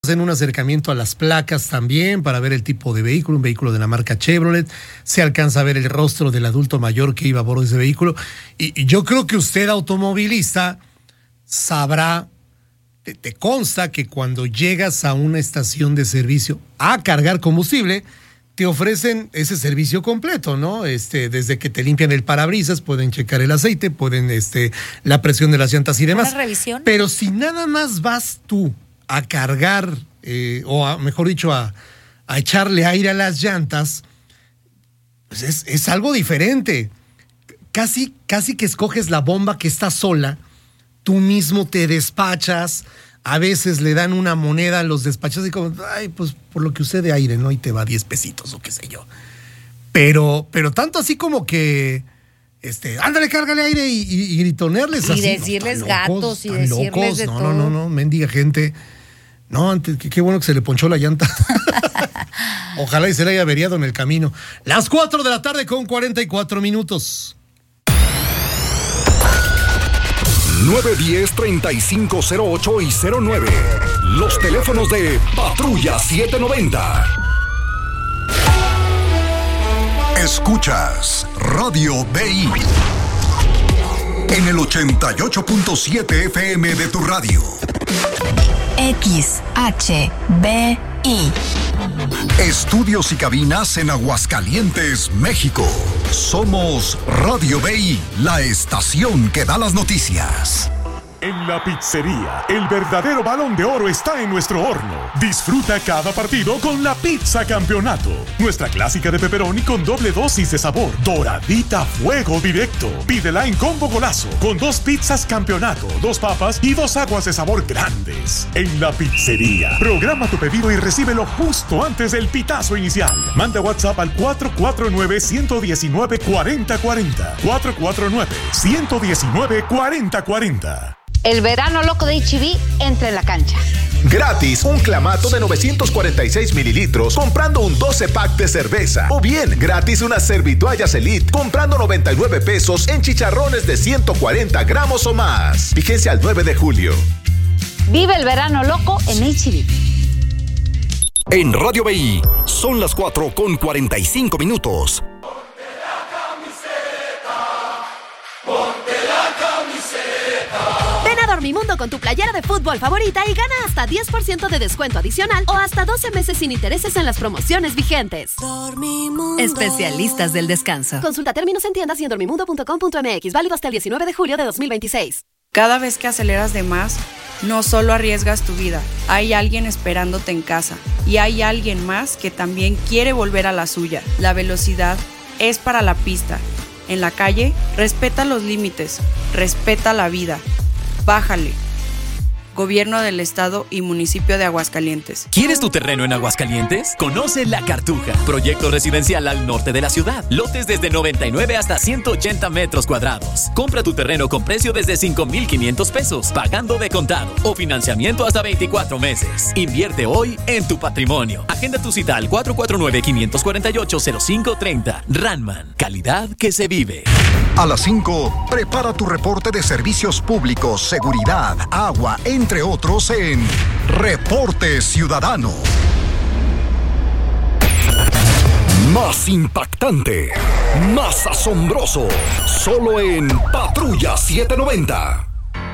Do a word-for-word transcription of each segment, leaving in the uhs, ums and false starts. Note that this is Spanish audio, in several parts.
Hacen un acercamiento a las placas también para ver el tipo de vehículo, un vehículo de la marca Chevrolet. Se alcanza a ver el rostro del adulto mayor que iba a bordo de ese vehículo. Y, y yo creo que usted, automovilista, sabrá, te, te consta que cuando llegas a una estación de servicio a cargar combustible, te ofrecen ese servicio completo, ¿no? Este, desde que te limpian el parabrisas, pueden checar el aceite, pueden, este, la presión de las llantas y demás. ¿Una revisión? Pero si nada más vas tú a cargar, eh, o a, mejor dicho, a, a echarle aire a las llantas, pues es, es algo diferente. Casi, casi que escoges la bomba que está sola, tú mismo te despachas, a veces le dan una moneda a los despachos y como, ay, pues por lo que usted de aire, ¿no? Y te va diez pesitos o qué sé yo. Pero, pero tanto así como que, este, ándale, cárgale aire y, y, y gritonearles y así. decirles no, gatos locos, y decirles locos. de no, todo. No, no, no, mendiga gente. No, antes, qué, qué bueno que se le ponchó la llanta. Ojalá y se le haya averiado en el camino. Las cuatro de la tarde con cuarenta y cuatro minutos. nueve diez, treinta y cinco cero ocho y cero nueve. Los teléfonos de Patrulla setecientos noventa. Escuchas Radio B I en el ochenta y ocho punto siete F M de tu radio. X H B I. Estudios y cabinas en Aguascalientes, México. Somos Radio B I, la estación que da las noticias. En la pizzería, el verdadero Balón de Oro está en nuestro horno. Disfruta cada partido con la Pizza Campeonato. Nuestra clásica de pepperoni con doble dosis de sabor. Doradita a fuego directo. Pídela en combo golazo con dos pizzas Campeonato, dos papas y dos aguas de sabor grandes. En la pizzería, programa tu pedido y recíbelo justo antes del pitazo inicial. Manda WhatsApp al cuatro cuatro nueve, uno uno nueve, cuatro cero cuatro cero. cuatro cuatro nueve, uno uno nueve, cuatro cero cuatro cero. El verano loco de H E B entra en la cancha. Gratis, un clamato de novecientos cuarenta y seis mililitros comprando un doce pack de cerveza. O bien, gratis unas servitoallas Elite comprando noventa y nueve pesos en chicharrones de ciento cuarenta gramos o más. Vigencia al nueve de julio. Vive el verano loco en H E B. En Radio B I son las cuatro con cuarenta y cinco minutos. Dormimundo con tu playera de fútbol favorita y gana hasta diez por ciento de descuento adicional o hasta doce meses sin intereses en las promociones vigentes. Dormimundo. Especialistas del descanso. Consulta términos en tiendas y en dormimundo punto com punto m x. Válido hasta el diecinueve de julio de dos mil veintiséis. Cada vez que aceleras de más, no solo arriesgas tu vida, hay alguien esperándote en casa y hay alguien más que también quiere volver a la suya. La velocidad es para la pista. En la calle, respeta los límites, respeta la vida. Bájale. Gobierno del Estado y Municipio de Aguascalientes. ¿Quieres tu terreno en Aguascalientes? Conoce La Cartuja, proyecto residencial al norte de la ciudad. Lotes desde noventa y nueve hasta ciento ochenta metros cuadrados. Compra tu terreno con precio desde cinco mil quinientos pesos, pagando de contado o financiamiento hasta veinticuatro meses. Invierte hoy en tu patrimonio. Agenda tu cita al cuatro cuatro nueve, cinco cuatro ocho, cero cinco tres cero. Ranman, calidad que se vive. A las cinco, prepara tu reporte de servicios públicos, seguridad, agua, entre otros en Reporte Ciudadano. Más impactante, más asombroso, solo en Patrulla setecientos noventa.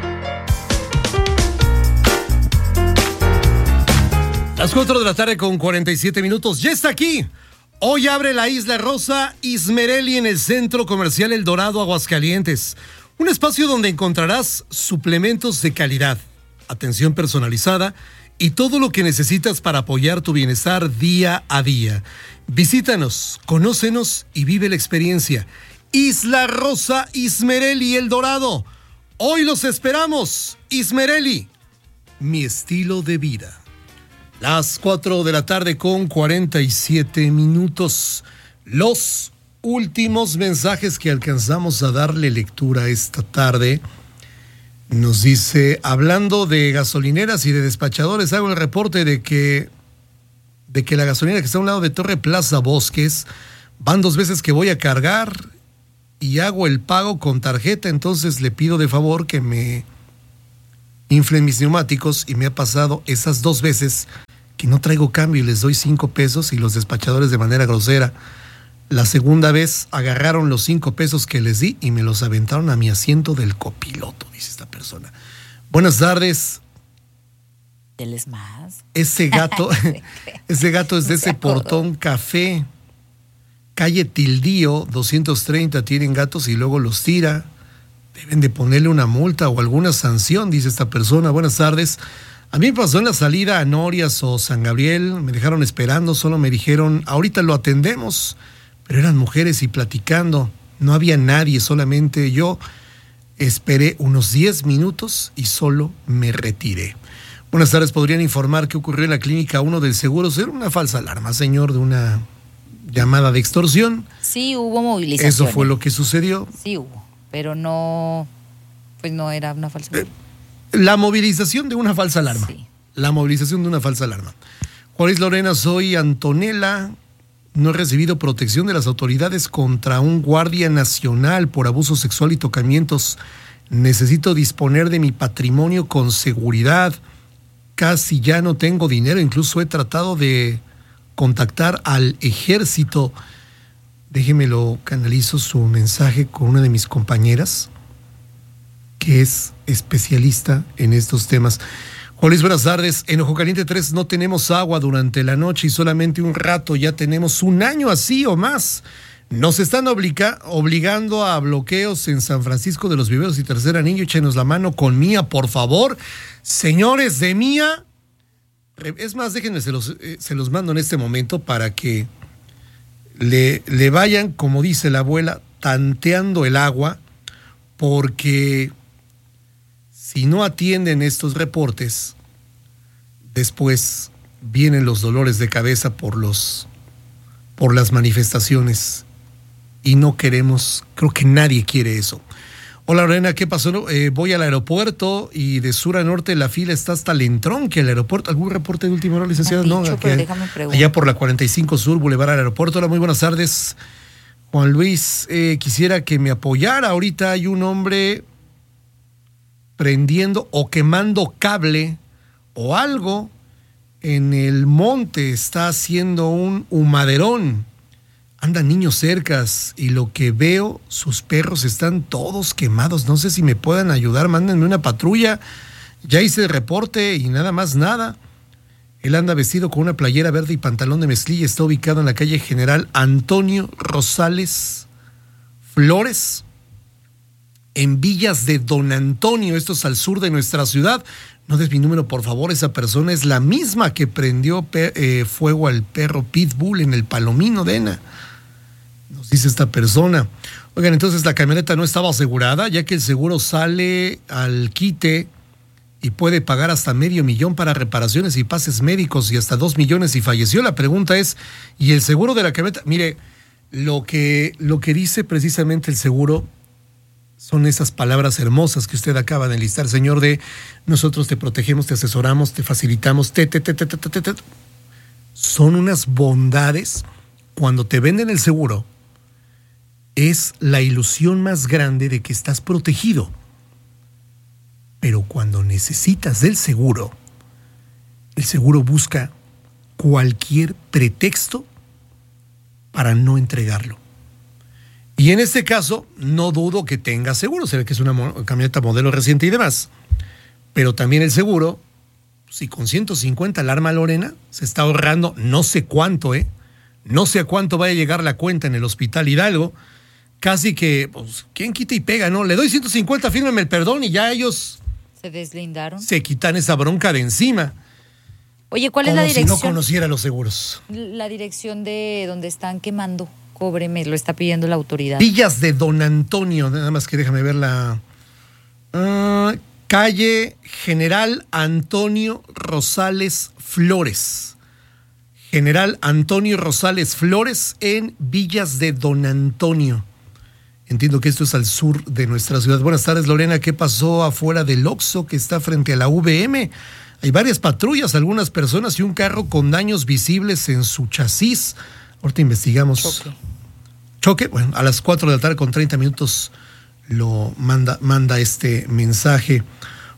Las cuatro de la tarde con cuarenta y siete minutos. Ya está aquí. Hoy abre la Isla Rosa Ismerelli en el Centro Comercial El Dorado, Aguascalientes. Un espacio donde encontrarás suplementos de calidad, atención personalizada y todo lo que necesitas para apoyar tu bienestar día a día. Visítanos, conócenos y vive la experiencia. Isla Rosa Ismerelli El Dorado. Hoy los esperamos. Ismerelli, mi estilo de vida. Las cuatro de la tarde con cuarenta y siete minutos. Los últimos mensajes que alcanzamos a darle lectura esta tarde. Nos dice, hablando de gasolineras y de despachadores, hago el reporte de que, de que la gasolinera que está a un lado de Torre Plaza Bosques, van dos veces que voy a cargar y hago el pago con tarjeta, entonces le pido de favor que me inflen mis neumáticos y me ha pasado esas dos veces que no traigo cambio y les doy cinco pesos y los despachadores de manera grosera. La segunda vez agarraron los cinco pesos que les di y me los aventaron a mi asiento del copiloto, dice esta persona. Buenas tardes. Él es más. Ese gato, ese gato es de ese Portón Café, calle Tildío, doscientos treinta, tienen gatos y luego los tira. Deben de ponerle una multa o alguna sanción, dice esta persona. Buenas tardes. A mí me pasó en la salida a Norias o San Gabriel, me dejaron esperando, solo me dijeron, ahorita lo atendemos, pero eran mujeres y platicando, no había nadie, solamente yo. Esperé unos diez minutos y solo me retiré. Buenas tardes, ¿podrían informar qué ocurrió en la clínica uno del seguro? Era una falsa alarma, señor, de una llamada de extorsión. Sí, hubo movilización. Eso fue lo que sucedió. Sí hubo, pero no, pues no era una falsa alarma. Eh, la movilización de una falsa alarma. Sí. La movilización de una falsa alarma. Juárez Lorena, soy Antonella. No he recibido protección de las autoridades contra un guardia nacional por abuso sexual y tocamientos. Necesito disponer de mi patrimonio con seguridad. Casi ya no tengo dinero, incluso he tratado de contactar al ejército. Déjemelo, canalizo su mensaje con una de mis compañeras, que es especialista en estos temas. Juan Luis, buenas tardes. En Ojo Caliente tres no tenemos agua durante la noche y solamente un rato. Ya tenemos un año así o más. Nos están obliga- obligando a bloqueos en San Francisco de los Viveros y Tercer Anillo. Échenos la mano con Mía, por favor. Señores de Mía, es más, déjenme, se los, eh, se los mando en este momento para que le, le vayan, como dice la abuela, tanteando el agua, porque si no atienden estos reportes, después vienen los dolores de cabeza por los, por las manifestaciones y no queremos, creo que nadie quiere eso. Hola Lorena, ¿qué pasó? Eh, voy al aeropuerto y de sur a norte la fila está hasta el entronque al aeropuerto. ¿Algún reporte de última hora, licenciada? No, no, pero déjame preguntar. Allá por la cuarenta y cinco Sur, Boulevard al aeropuerto. Hola, muy buenas tardes. Juan Luis, eh, quisiera que me apoyara. Ahorita hay un hombre prendiendo o quemando cable o algo en el monte, está haciendo un humaderón. Andan niños cercas y lo que veo, sus perros están todos quemados. No sé si me puedan ayudar, mándenme una patrulla. Ya hice el reporte y nada más nada. Él anda vestido con una playera verde y pantalón de mezclilla. Está ubicado en la calle General Antonio Rosales Flores, en Villas de Don Antonio. Esto es al sur de nuestra ciudad. No des mi número, por favor. Esa persona es la misma que prendió pe- eh, fuego al perro Pitbull en el Palomino de Ena. Nos dice esta persona. Oigan, entonces la camioneta no estaba asegurada, ya que el seguro sale al quite y puede pagar hasta medio millón para reparaciones y pases médicos y hasta dos millones si falleció. La pregunta es, ¿y el seguro de la camioneta? Mire, lo que, lo que dice precisamente el seguro son esas palabras hermosas que usted acaba de enlistar, señor, de nosotros te protegemos, te asesoramos, te facilitamos, te, te, te, te, te, te, te. Son unas bondades. Cuando te venden el seguro, es la ilusión más grande de que estás protegido. Pero cuando necesitas del seguro, el seguro busca cualquier pretexto para no entregarlo. Y en este caso, no dudo que tenga seguro. Se ve que es una mo- camioneta modelo reciente y demás. Pero también el seguro, si con ciento cincuenta alarma Lorena, se está ahorrando no sé cuánto, ¿eh? No sé a cuánto vaya a llegar la cuenta en el Hospital Hidalgo. Casi que, pues, ¿quién quita y pega, no? Le doy ciento cincuenta, fírmeme el perdón y ya ellos se deslindaron. Se quitan esa bronca de encima. Oye, ¿cuál Como es la dirección? si no conociera los seguros. La dirección de donde están quemando. Cóbreme, lo está pidiendo la autoridad. Villas de Don Antonio, nada más que déjame ver la uh, calle General Antonio Rosales Flores. General Antonio Rosales Flores en Villas de Don Antonio. Entiendo que esto es al sur de nuestra ciudad. Buenas tardes, Lorena. ¿Qué pasó afuera del Oxxo que está frente a la U V M? Hay varias patrullas, algunas personas y un carro con daños visibles en su chasis. Ahorita investigamos. Choque. Choque. Bueno, a las cuatro de la tarde con treinta minutos lo manda, manda este mensaje.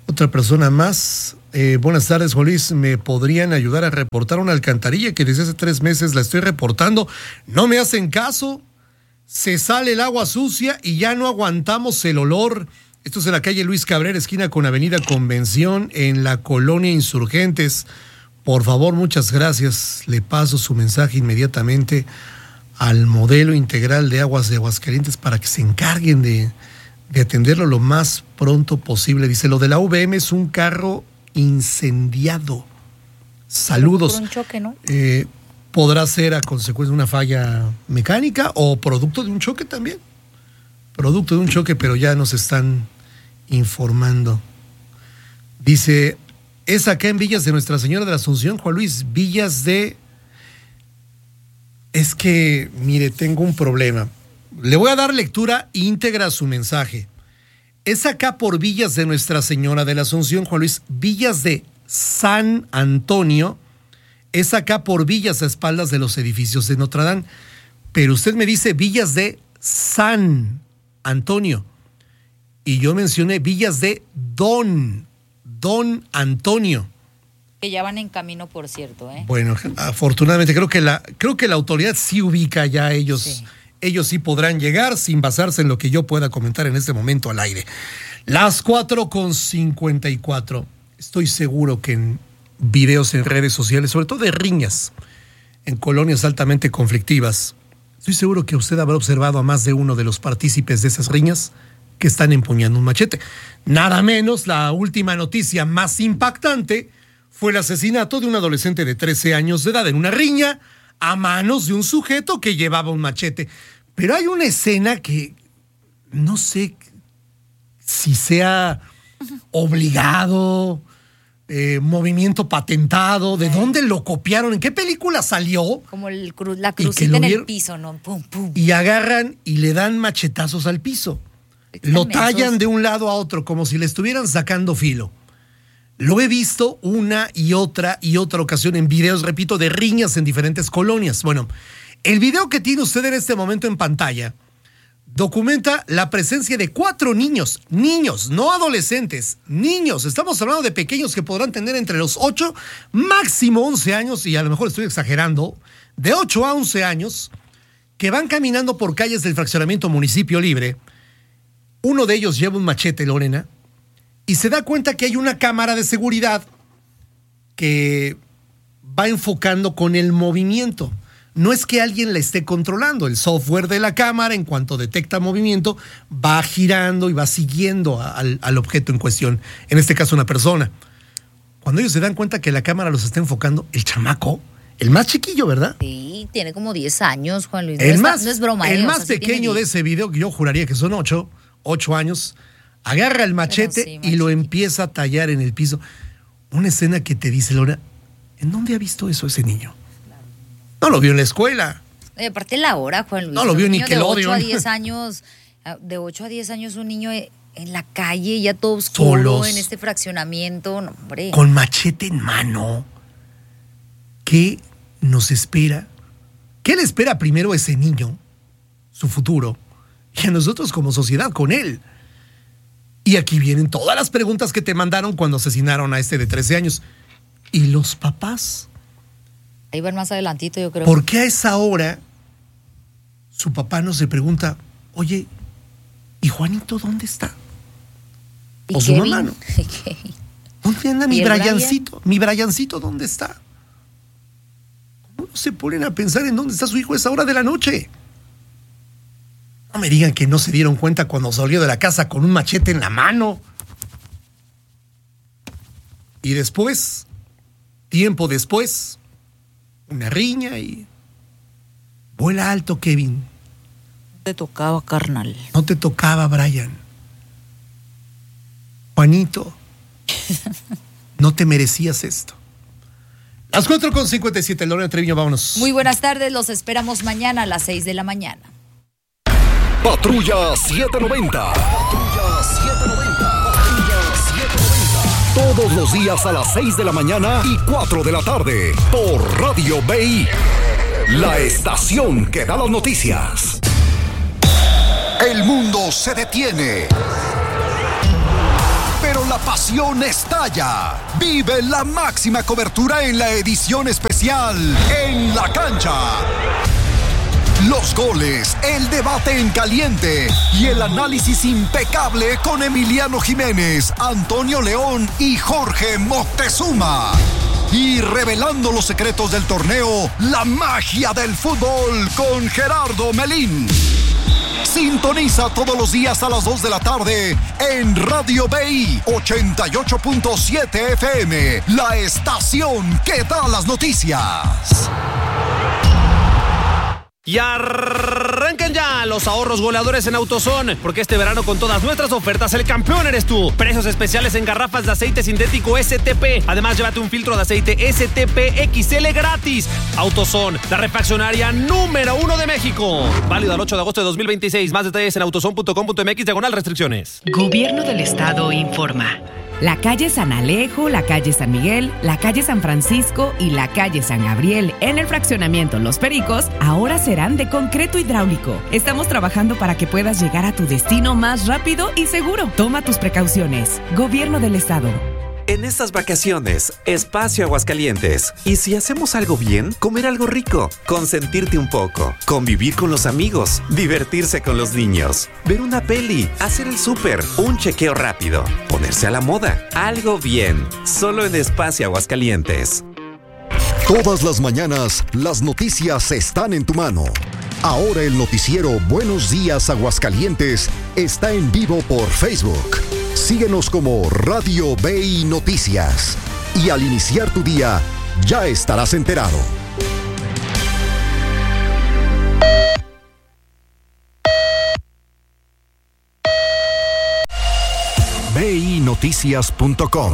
Otra persona más. Eh, buenas tardes, Juan Luis. ¿Me podrían ayudar a reportar una alcantarilla que desde hace tres meses la estoy reportando? No me hacen caso. Se sale el agua sucia y ya no aguantamos el olor. Esto es en la calle Luis Cabrera, esquina con Avenida Convención, en la colonia Insurgentes. Por favor, muchas gracias. Le paso su mensaje inmediatamente al modelo integral de aguas de Aguascalientes para que se encarguen de, de atenderlo lo más pronto posible. Dice, lo de la U V M es un carro incendiado. Saludos. Por un choque, ¿no? Eh, podrá ser a consecuencia de una falla mecánica o producto de un choque también. Producto de un choque, pero ya nos están informando. Dice, es acá en Villas de Nuestra Señora de la Asunción, Juan Luis, Villas de... Es que, mire, tengo un problema. Le voy a dar lectura íntegra a su mensaje. Es acá por Villas de Nuestra Señora de la Asunción, Juan Luis, Villas de San Antonio. Es acá por Villas a espaldas de los edificios de Notre Dame. Pero usted me dice Villas de San Antonio. Y yo mencioné Villas de Don, Don Antonio. Que ya van en camino, por cierto, ¿eh? Bueno, afortunadamente creo que la, creo que la autoridad sí ubica ya a ellos. Sí. Ellos sí podrán llegar sin basarse en lo que yo pueda comentar en este momento al aire. Las cuatro con cincuenta y cuatro. Estoy seguro que en videos en redes sociales, sobre todo de riñas, en colonias altamente conflictivas, estoy seguro que usted habrá observado a más de uno de los partícipes de esas riñas que están empuñando un machete. Nada menos, la última noticia más impactante fue el asesinato de un adolescente de trece años de edad en una riña a manos de un sujeto que llevaba un machete. Pero hay una escena que no sé si sea obligado, eh, movimiento patentado, de dónde lo copiaron, en qué película salió. Como el cru- la crucita en el piso, ¿no? Pum, pum. Y agarran y le dan machetazos al piso. Están lo tallan mensos de un lado a otro, como si le estuvieran sacando filo. Lo he visto una y otra y otra ocasión en videos, repito, de riñas en diferentes colonias. Bueno, el video que tiene usted en este momento en pantalla documenta la presencia de cuatro niños, niños, no adolescentes, niños. Estamos hablando de pequeños que podrán tener entre los ocho, máximo once años, y a lo mejor estoy exagerando, de ocho a once años, que van caminando por calles del fraccionamiento Municipio Libre. Uno de ellos lleva un machete, Lorena, y se da cuenta que hay una cámara de seguridad que va enfocando con el movimiento. No es que alguien la esté controlando. El software de la cámara, en cuanto detecta movimiento, va girando y va siguiendo al, al objeto en cuestión. En este caso, una persona. Cuando ellos se dan cuenta que la cámara los está enfocando, el chamaco, el más chiquillo, ¿verdad? Sí, tiene como diez años, Juan Luis. No, el es, más, no es broma. El eh, más o sea, sí pequeño de ese video, que yo juraría que son ocho, ocho años, agarra el machete sí, y lo chiquito. Empieza a tallar en el piso. Una escena que te dice, Lora, ¿en dónde ha visto eso ese niño? Claro. No lo vio en la escuela. Y aparte la hora, Juan Luis. No lo vio en Nickelodeon. De ocho a diez años, de ocho a diez años un niño en la calle, ya todo oscuro, solos, en este fraccionamiento, no, hombre. Con machete en mano. ¿Qué nos espera? ¿Qué le espera primero a ese niño, su futuro, y a nosotros como sociedad con él? Y aquí vienen todas las preguntas que te mandaron cuando asesinaron a este de trece años. ¿Y los papás? Ahí van más adelantito, yo creo. ¿Por qué a esa hora su papá no se pregunta, oye, ¿y Juanito dónde está? ¿Y o Kevin? Su mamá, ¿no? ¿Dónde anda mi Briancito? Mi Briancito, ¿dónde está? ¿Cómo no se ponen a pensar en dónde está su hijo a esa hora de la noche? No me digan que no se dieron cuenta cuando salió de la casa con un machete en la mano. Y después, tiempo después, una riña y... Vuela alto, Kevin. No te tocaba, carnal. No te tocaba, Brian. Juanito, no te merecías esto. Las cuatro con cincuenta y siete, Lorena Treviño, vámonos. Muy buenas tardes, los esperamos mañana a las seis de la mañana. Patrulla setecientos noventa. Patrulla setecientos noventa. Patrulla setecientos noventa. Todos los días a las seis de la mañana y cuatro de la tarde. Por Radio B I. La estación que da las noticias. El mundo se detiene. Pero la pasión estalla. Vive la máxima cobertura en la edición especial En la Cancha. Los goles, el debate en caliente y el análisis impecable con Emiliano Jiménez, Antonio León y Jorge Moctezuma. Y revelando los secretos del torneo, la magia del fútbol con Gerardo Melín. Sintoniza todos los días a las dos de la tarde en Radio B I ochenta y ocho punto siete F M, la estación que da las noticias. Y arrancan ya los ahorros goleadores en AutoZone, porque este verano con todas nuestras ofertas el campeón eres tú. Precios especiales en garrafas de aceite sintético S T P. Además, llévate un filtro de aceite S T P X L gratis. AutoZone, la refaccionaria número uno de México. Válido al ocho de agosto de dos mil veintiséis. Más detalles en autozone punto com punto m x diagonal restricciones. Gobierno del Estado informa. La calle San Alejo, la calle San Miguel, la calle San Francisco y la calle San Gabriel en el fraccionamiento Los Pericos ahora serán de concreto hidráulico. Estamos trabajando para que puedas llegar a tu destino más rápido y seguro. Toma tus precauciones. Gobierno del Estado. En estas vacaciones, espacio Aguascalientes. Y si hacemos algo bien, comer algo rico, consentirte un poco, convivir con los amigos, divertirse con los niños, ver una peli, hacer el súper, un chequeo rápido, ponerse a la moda. Algo bien, solo en espacio Aguascalientes. Todas las mañanas, las noticias están en tu mano. Ahora el noticiero Buenos Días Aguascalientes está en vivo por Facebook. Síguenos como Radio B I Noticias. Y al iniciar tu día, ya estarás enterado. B I noticias punto com.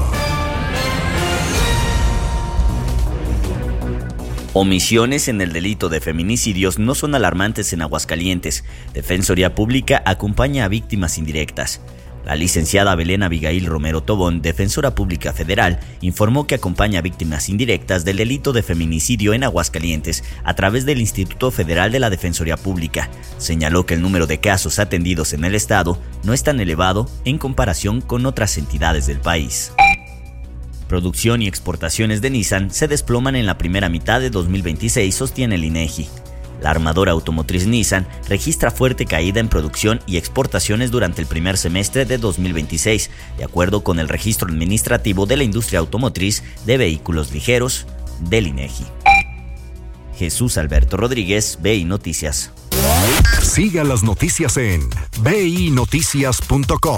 Omisiones en el delito de feminicidios no son alarmantes en Aguascalientes. Defensoría Pública acompaña a víctimas indirectas. La licenciada Belén Abigail Romero Tobón, defensora pública federal, informó que acompaña a víctimas indirectas del delito de feminicidio en Aguascalientes a través del Instituto Federal de la Defensoría Pública. Señaló que el número de casos atendidos en el estado no es tan elevado en comparación con otras entidades del país. Producción y exportaciones de Nissan se desploman en la primera mitad de dos mil veintiséis, sostiene el INEGI. La armadora automotriz Nissan registra fuerte caída en producción y exportaciones durante el primer semestre de dos mil veintiséis, de acuerdo con el registro administrativo de la industria automotriz de vehículos ligeros del INEGI. Jesús Alberto Rodríguez, B I Noticias. Siga las noticias en B I noticias punto com.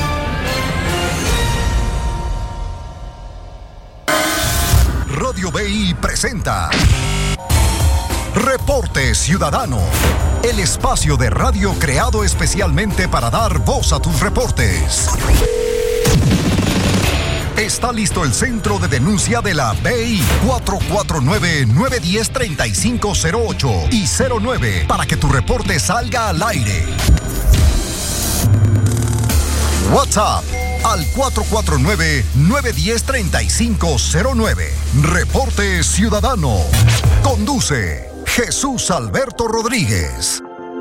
Radio B I presenta Reporte Ciudadano, el espacio de radio creado especialmente para dar voz a tus reportes. Está listo el centro de denuncia de la B I cuatro cuatro nueve, nueve uno cero, tres cinco cero ocho y cero nueve para que tu reporte salga al aire. WhatsApp al cuatro cuatro nueve, nueve uno cero, tres cinco cero nueve. Reporte Ciudadano. Conduce Jesús Alberto Rodríguez.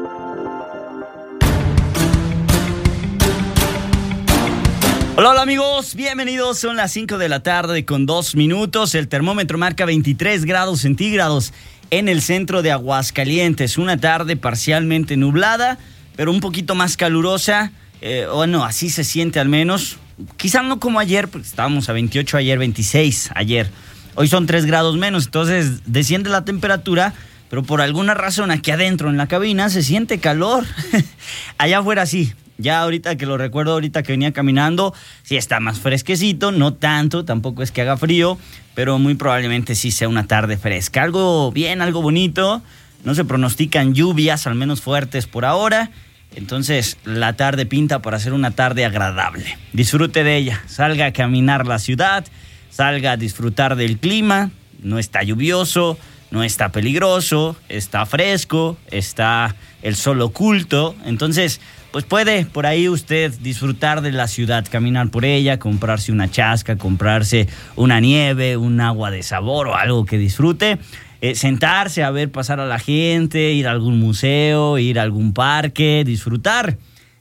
Hola, hola amigos, bienvenidos. Son las cinco de la tarde con dos minutos. El termómetro marca veintitrés grados centígrados en el centro de Aguascalientes. Una tarde parcialmente nublada, pero un poquito más calurosa. Eh, bueno, así se siente al menos. Quizá no como ayer, porque estábamos a veintiocho ayer, veintiséis ayer. Hoy son tres grados menos, entonces desciende la temperatura, pero por alguna razón aquí adentro en la cabina se siente calor. Allá afuera sí. Ya ahorita que lo recuerdo, ahorita que venía caminando, sí está más fresquecito, no tanto, tampoco es que haga frío, pero muy probablemente sí sea una tarde fresca. Algo bien, algo bonito, no se pronostican lluvias, al menos fuertes por ahora, entonces la tarde pinta para ser una tarde agradable. Disfrute de ella, salga a caminar la ciudad, salga a disfrutar del clima, no está lluvioso, no está peligroso, está fresco, está el sol oculto, entonces pues puede por ahí usted disfrutar de la ciudad, caminar por ella, comprarse una chasca, comprarse una nieve, un agua de sabor o algo que disfrute, eh, sentarse a ver pasar a la gente, ir a algún museo, ir a algún parque, disfrutar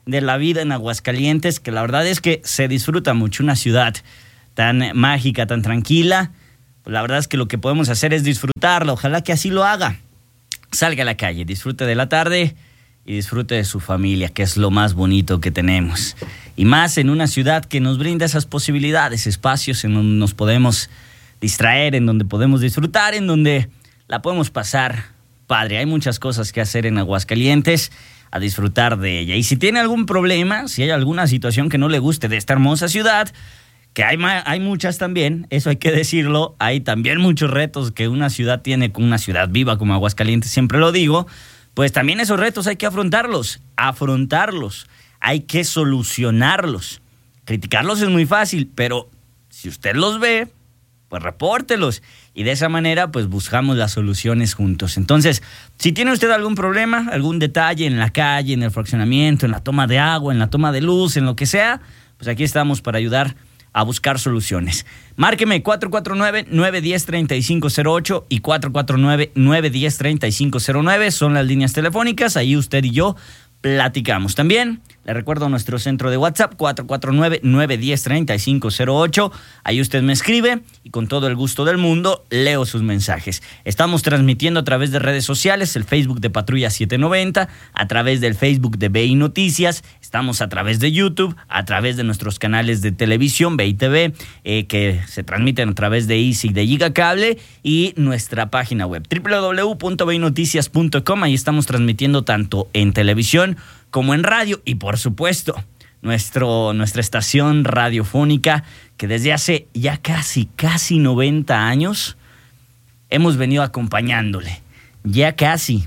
de la vida en Aguascalientes, que la verdad es que se disfruta mucho. Una ciudad tan mágica, tan tranquila, pues la verdad es que lo que podemos hacer es disfrutarla. Ojalá que así lo haga. Salga a la calle, disfrute de la tarde y disfrute de su familia, que es lo más bonito que tenemos. Y más en una ciudad que nos brinda esas posibilidades, espacios en donde nos podemos distraer, en donde podemos disfrutar, en donde la podemos pasar padre. Hay muchas cosas que hacer en Aguascalientes, a disfrutar de ella. Y si tiene algún problema, si hay alguna situación que no le guste de esta hermosa ciudad, que hay, hay muchas también, eso hay que decirlo, hay también muchos retos que una ciudad tiene, con una ciudad viva como Aguascalientes, siempre lo digo, pues también esos retos hay que afrontarlos, afrontarlos, hay que solucionarlos. Criticarlos es muy fácil, pero si usted los ve, pues repórtelos. Y de esa manera, pues buscamos las soluciones juntos. Entonces, si tiene usted algún problema, algún detalle en la calle, en el fraccionamiento, en la toma de agua, en la toma de luz, en lo que sea, pues aquí estamos para ayudar a buscar soluciones. Márqueme cuatro cuatro nueve, nueve uno cero, tres cinco cero ocho y cuatro cuatro nueve, nueve uno cero, tres cinco cero nueve. Son las líneas telefónicas. Ahí usted y yo platicamos. También le recuerdo nuestro centro de WhatsApp, cuatro cuatro nueve, nueve uno cero, tres cinco cero ocho. Ahí usted me escribe y con todo el gusto del mundo leo sus mensajes. Estamos transmitiendo a través de redes sociales, el Facebook de Patrulla setecientos noventa, a través del Facebook de B I Noticias, estamos a través de YouTube, a través de nuestros canales de televisión, B I T V, eh, que se transmiten a través de Easy, de Gigacable, y nuestra página web, doble u doble u doble u punto b i noticias punto com. Ahí estamos transmitiendo tanto en televisión como en radio y, por supuesto, nuestro, nuestra estación radiofónica, que desde hace ya casi, casi noventa años hemos venido acompañándole. Ya casi.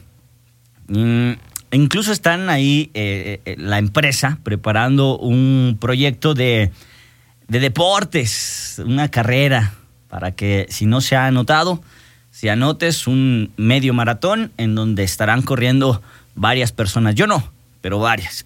Mm, incluso están ahí eh, eh, la empresa preparando un proyecto de, de deportes, una carrera, para que, si no se ha anotado, se anotes un medio maratón en donde estarán corriendo varias personas. Yo no, pero varias.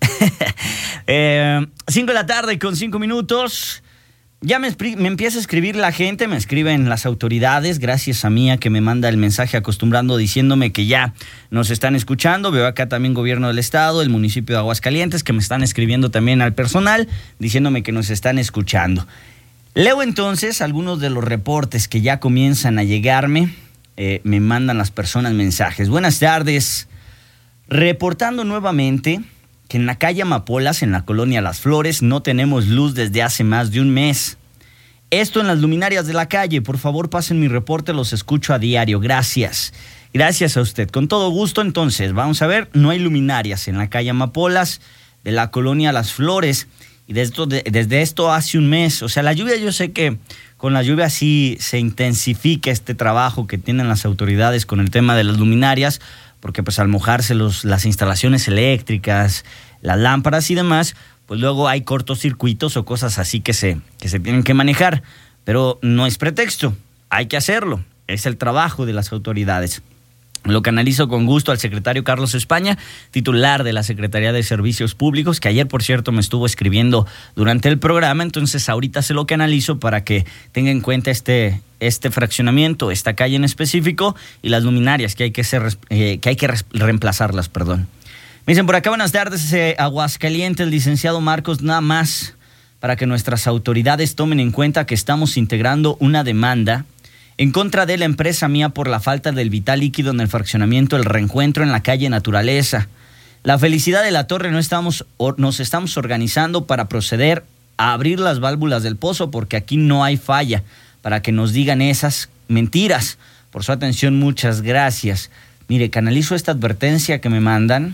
eh, cinco de la tarde con cinco minutos. Ya me, me empieza a escribir la gente, me escriben las autoridades, gracias a Mía que me manda el mensaje acostumbrando diciéndome que ya nos están escuchando. Veo acá también gobierno del estado, el municipio de Aguascalientes, que me están escribiendo también al personal, diciéndome que nos están escuchando. Leo entonces algunos de los reportes que ya comienzan a llegarme. Eh, me mandan las personas mensajes. Buenas tardes. Reportando nuevamente que en la calle Amapolas, en la colonia Las Flores, no tenemos luz desde hace más de un mes. Esto en las luminarias de la calle. Por favor, pasen mi reporte, los escucho a diario. Gracias. Gracias a usted. Con todo gusto, entonces, vamos a ver. No hay luminarias en la calle Amapolas de la colonia Las Flores. Y desde esto, de, desde esto hace un mes. O sea, la lluvia, yo sé que con la lluvia sí se intensifica este trabajo que tienen las autoridades con el tema de las luminarias, porque pues al mojarse los, las instalaciones eléctricas, las lámparas y demás, pues luego hay cortocircuitos o cosas así que se, que se tienen que manejar. Pero no es pretexto, hay que hacerlo, es el trabajo de las autoridades. Lo canalizo con gusto al secretario Carlos España, titular de la Secretaría de Servicios Públicos, que ayer, por cierto, me estuvo escribiendo durante el programa. Entonces, ahorita se lo canalizo para que tenga en cuenta este, este fraccionamiento, esta calle en específico, y las luminarias que hay que, ser, eh, que, hay que reemplazarlas. Perdón. Me dicen por acá, buenas tardes, eh, Aguascalientes, el licenciado Marcos, nada más para que nuestras autoridades tomen en cuenta que estamos integrando una demanda en contra de la empresa Mía por la falta del vital líquido en el fraccionamiento El Reencuentro en la calle Naturaleza. La Felicidad de la Torre no estamos, nos estamos organizando para proceder a abrir las válvulas del pozo porque aquí no hay falla, para que nos digan esas mentiras. Por su atención, muchas gracias. Mire, canalizo esta advertencia que me mandan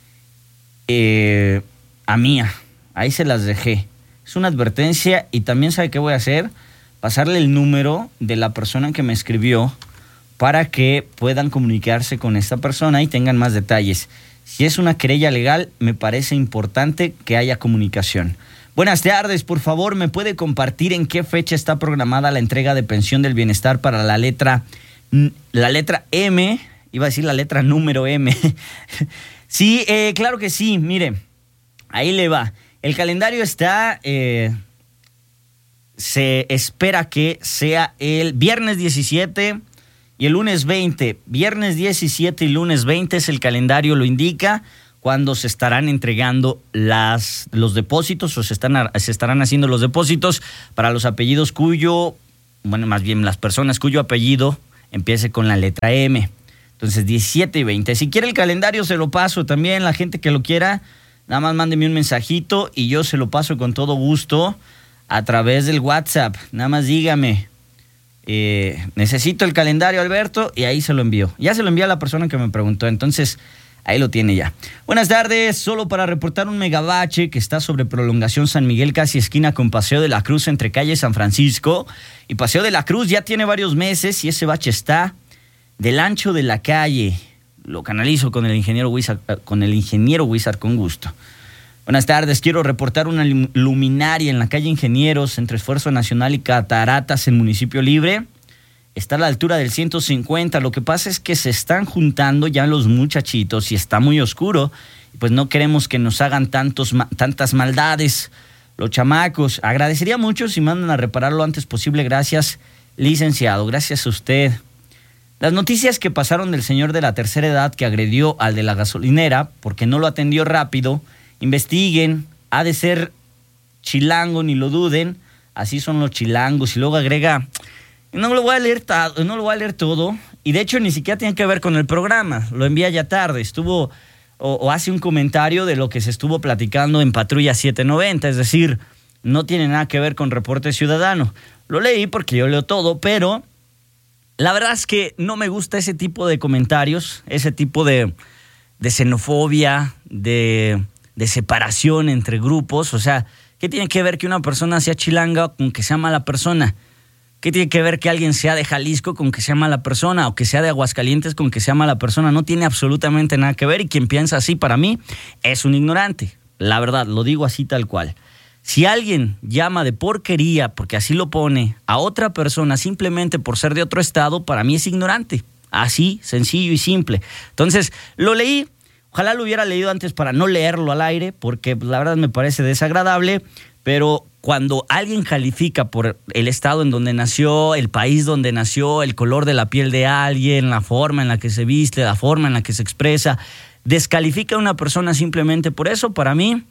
eh, a Mía. Ahí se las dejé. Es una advertencia y también ¿sabe qué voy a hacer? Pasarle el número de la persona que me escribió para que puedan comunicarse con esta persona y tengan más detalles. Si es una querella legal, me parece importante que haya comunicación. Buenas tardes, por favor, ¿me puede compartir en qué fecha está programada la entrega de pensión del bienestar para la letra, la letra M? Iba a decir la letra número M. Sí, eh, claro que sí, mire, ahí le va. El calendario está... Eh, se espera que sea el viernes diecisiete y el lunes veinte. Viernes diecisiete y lunes veinte es el calendario, lo indica. cuando se estarán entregando las, los depósitos o se, están, se estarán haciendo los depósitos para los apellidos cuyo, bueno, más bien las personas cuyo apellido empiece con la letra M. Entonces, diecisiete y veinte. Si quiere el calendario, se lo paso también. La gente que lo quiera, nada más mándeme un mensajito y yo se lo paso con todo gusto a través del WhatsApp. Nada más dígame, eh, necesito el calendario, Alberto, y ahí se lo envío. Ya se lo envié a la persona que me preguntó, entonces ahí lo tiene ya. Buenas tardes, solo para reportar un megabache que está sobre Prolongación San Miguel, casi esquina con Paseo de la Cruz, entre calle San Francisco y Paseo de la Cruz. Ya tiene varios meses y ese bache está del ancho de la calle. Lo canalizo con el ingeniero Wizard, con el ingeniero Wizard con gusto. Buenas tardes, quiero reportar una luminaria en la calle Ingenieros, entre Esfuerzo Nacional y Cataratas, en Municipio Libre. Está a la altura del ciento cincuenta. Lo que pasa es que se están juntando ya los muchachitos y está muy oscuro. Pues no queremos que nos hagan tantos, tantas maldades los chamacos. Agradecería mucho si mandan a reparar lo antes posible. Gracias, licenciado. Gracias a usted. Las noticias que pasaron del señor de la tercera edad que agredió al de la gasolinera porque no lo atendió rápido, investiguen. Ha de ser chilango, ni lo duden. Así son los chilangos. Y luego agrega... No lo voy a leer no lo voy a leer todo, y de hecho ni siquiera tiene que ver con el programa, lo envía ya tarde, estuvo o, o hace un comentario de lo que se estuvo platicando en Patrulla setecientos noventa, es decir, no tiene nada que ver con Reporte Ciudadano. Lo leí porque yo leo todo, pero la verdad es que no me gusta ese tipo de comentarios, ese tipo de, de xenofobia, de, de separación entre grupos. O sea, ¿qué tiene que ver que una persona sea chilanga con que sea mala persona? ¿Qué tiene que ver que alguien sea de Jalisco con que sea mala persona o que sea de Aguascalientes con que sea mala persona? No tiene absolutamente nada que ver, y quien piensa así, para mí, es un ignorante. La verdad, lo digo así tal cual. Si alguien llama de porquería, porque así lo pone, a otra persona simplemente por ser de otro estado, para mí es ignorante. Así, sencillo y simple. Entonces, lo leí. Ojalá lo hubiera leído antes para no leerlo al aire, porque la verdad me parece desagradable, pero cuando alguien califica por el estado en donde nació, el país donde nació, el color de la piel de alguien, la forma en la que se viste, la forma en la que se expresa, descalifica a una persona simplemente por eso, para mí,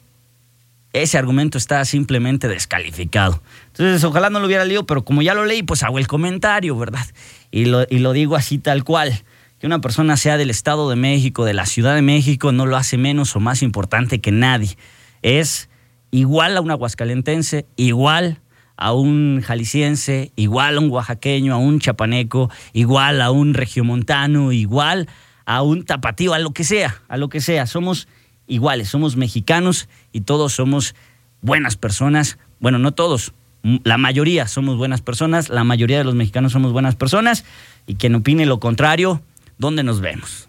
ese argumento está simplemente descalificado. Entonces, ojalá no lo hubiera leído, pero como ya lo leí, pues hago el comentario, ¿verdad? Y lo, y lo digo así tal cual. Que una persona sea del Estado de México, de la Ciudad de México, no lo hace menos o más importante que nadie. Es igual a un aguascalentense, igual a un jalisciense, igual a un oaxaqueño, a un chapaneco, igual a un regiomontano, igual a un tapatío, a lo que sea, a lo que sea. Somos iguales, somos mexicanos y todos somos buenas personas. Bueno, no todos, la mayoría somos buenas personas, la mayoría de los mexicanos somos buenas personas, y quien opine lo contrario, ¿dónde nos vemos?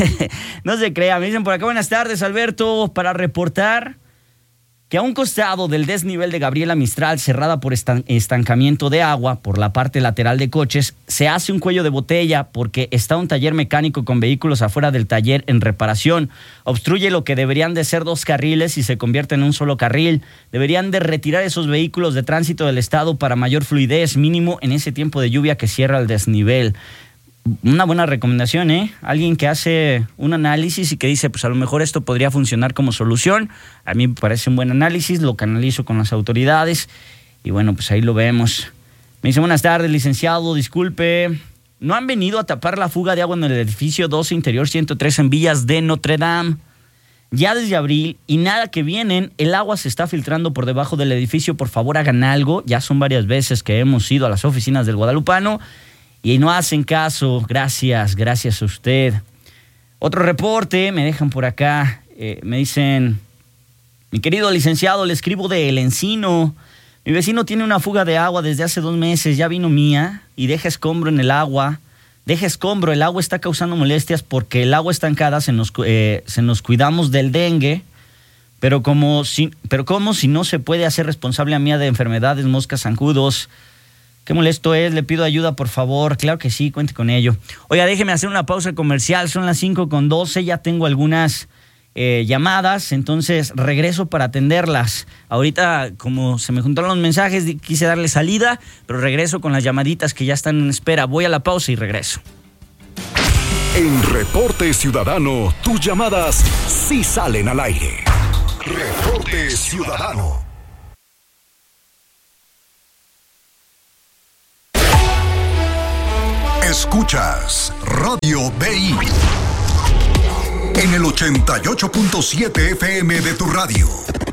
No se crea. Me dicen por acá, buenas tardes, Alberto, para reportar que a un costado del desnivel de Gabriela Mistral, cerrada por estan- estancamiento de agua por la parte lateral de coches, se hace un cuello de botella porque está un taller mecánico con vehículos afuera del taller en reparación. Obstruye lo que deberían de ser dos carriles y se convierte en un solo carril. Deberían de retirar esos vehículos de tránsito del estado para mayor fluidez, mínimo en ese tiempo de lluvia que cierra el desnivel. Una buena recomendación, ¿eh? Alguien que hace un análisis y que dice, pues a lo mejor esto podría funcionar como solución. A mí me parece un buen análisis, lo canalizo con las autoridades y bueno, pues ahí lo vemos. Me dice, buenas tardes, licenciado, disculpe, ¿no han venido a tapar la fuga de agua en el edificio doce interior ciento tres en Villas de Notre Dame? Ya desde abril y nada que vienen, el agua se está filtrando por debajo del edificio, por favor hagan algo. Ya son varias veces que hemos ido a las oficinas del Guadalupano y no hacen caso. Gracias, gracias a usted. Otro reporte, me dejan por acá, eh, me dicen, mi querido licenciado, le escribo de El Encino. Mi vecino tiene una fuga de agua desde hace dos meses, ya vino Mía y deja escombro en el agua. Deja escombro, el agua está causando molestias porque el agua estancada se nos, eh, se nos cuidamos del dengue, pero como, si, pero como si no se puede hacer responsable a Mía de enfermedades, moscas, zancudos. Qué molesto es, le pido ayuda, por favor. Claro que sí, cuente con ello. Oiga, déjeme hacer una pausa comercial, son las cinco con doce, ya tengo algunas eh, llamadas, entonces regreso para atenderlas. Ahorita, como se me juntaron los mensajes, quise darle salida, pero regreso con las llamaditas que ya están en espera. Voy a la pausa y regreso. En Reporte Ciudadano, tus llamadas sí salen al aire. Reporte Ciudadano. Escuchas Radio B I en el ochenta y ocho punto siete F M de tu radio.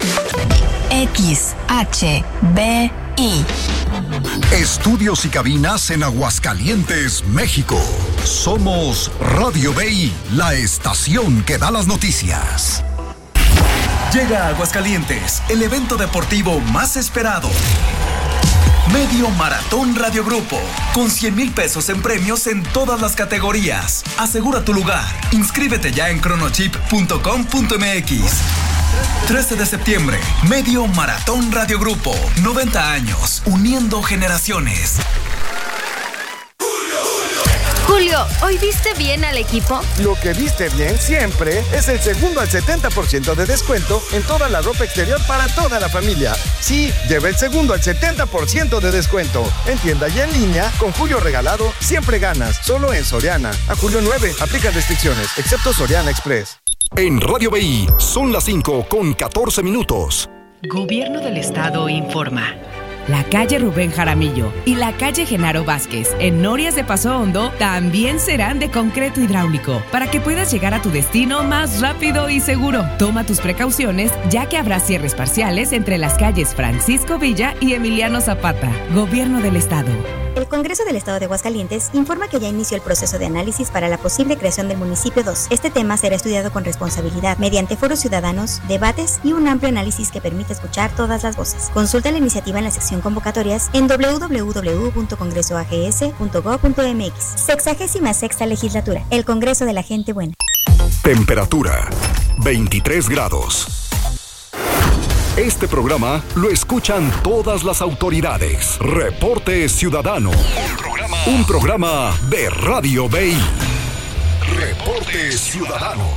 X H B I. Estudios y cabinas en Aguascalientes, México. Somos Radio B I, la estación que da las noticias. Llega a Aguascalientes el evento deportivo más esperado. Medio Maratón Radio Grupo, con cien mil pesos en premios en todas las categorías. Asegura tu lugar. Inscríbete ya en cronochip punto com punto m x. trece de septiembre, Medio Maratón Radio Grupo. noventa años, uniendo generaciones. Julio, ¿hoy viste bien al equipo? Lo que viste bien siempre es el segundo al setenta por ciento de descuento en toda la ropa exterior para toda la familia. Sí, lleva el segundo al setenta por ciento de descuento. En tienda y en línea, con Julio regalado, siempre ganas. Solo en Soriana. A julio nueve, aplica restricciones, excepto Soriana Express. En Radio B I son las cinco con catorce minutos. Gobierno del Estado informa. La calle Rubén Jaramillo y la calle Genaro Vázquez en Norias de Paso Hondo también serán de concreto hidráulico para que puedas llegar a tu destino más rápido y seguro. Toma tus precauciones, ya que habrá cierres parciales entre las calles Francisco Villa y Emiliano Zapata. Gobierno del Estado. El Congreso del Estado de Aguascalientes informa que ya inició el proceso de análisis para la posible creación del municipio dos. Este tema será estudiado con responsabilidad mediante foros ciudadanos, debates y un amplio análisis que permite escuchar todas las voces. Consulta la iniciativa en la sección convocatorias en doble u doble u doble u punto congreso a g s punto gob punto m x. Sexagésima sexta legislatura. El Congreso de la Gente Buena. Temperatura veintitrés grados. Este programa lo escuchan todas las autoridades. Reporte Ciudadano. Un programa, un programa de Radio B I. Reporte Ciudadano.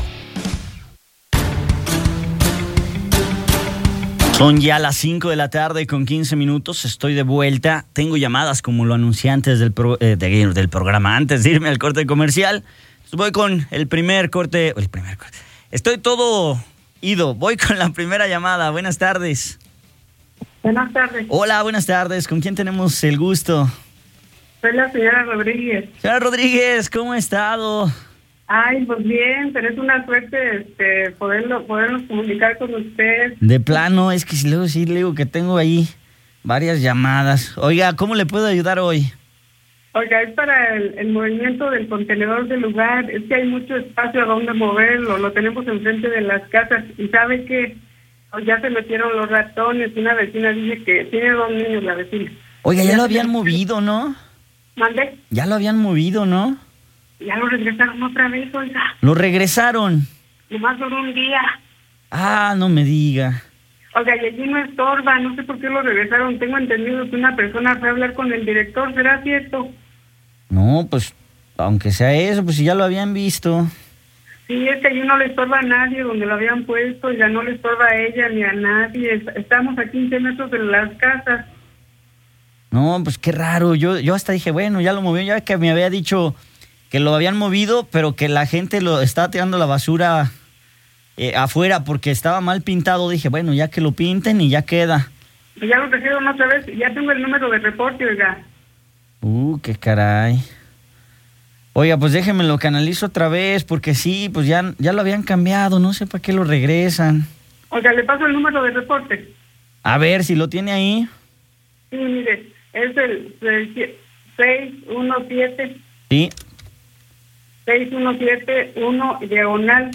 Son ya las cinco de la tarde con quince minutos. Estoy de vuelta. Tengo llamadas como lo anuncié antes del, pro, eh, de, del programa, antes de irme al corte comercial. Voy con el primer corte. El primer corte. Estoy todo ido. Voy con la primera llamada. Buenas tardes. Buenas tardes. Hola, buenas tardes. ¿Con quién tenemos el gusto? Soy la señora Rodríguez. Señora Rodríguez, ¿cómo ha estado? Ay, pues bien, pero es una suerte este, poderlo, podernos comunicar con usted. De plano, es que si luego sí le digo que tengo ahí varias llamadas. Oiga, ¿cómo le puedo ayudar hoy? Oiga, es para el, el movimiento del contenedor del lugar. Es que hay mucho espacio a donde moverlo. Lo tenemos enfrente de las casas. Y sabe que pues ya se metieron los ratones. Una vecina dice que tiene dos niños, la vecina. Oiga, ya, ya lo habían se... movido, ¿no? ¿Mande? Ya lo habían movido, ¿no? Ya lo regresaron otra vez, oiga. ¿Lo regresaron? Nomás duró un día. Ah, no me diga. Oiga, y allí no estorba. No sé por qué lo regresaron. Tengo entendido que una persona fue a hablar con el director. ¿Será cierto? No, pues, aunque sea eso, pues si ya lo habían visto. Sí, es que allí no le estorba a nadie donde lo habían puesto, ya no le estorba a ella ni a nadie. Estamos a quince metros de las casas. No, pues qué raro. Yo, yo hasta dije, bueno, ya lo movió, ya que me había dicho que lo habían movido, pero que la gente lo estaba tirando la basura eh, afuera porque estaba mal pintado. Dije, bueno, ya que lo pinten y ya queda. Ya lo trajeron otra vez, ya tengo el número de reporte, oiga. Uh, qué caray. Oiga, pues déjeme lo canalizo otra vez, porque sí, pues ya, ya lo habían cambiado, no sé para qué lo regresan. Oiga, le paso el número de reporte. A ver, si lo tiene ahí. Sí, mire, es el, el seis uno siete. Sí. seis uno siete uno diagonal.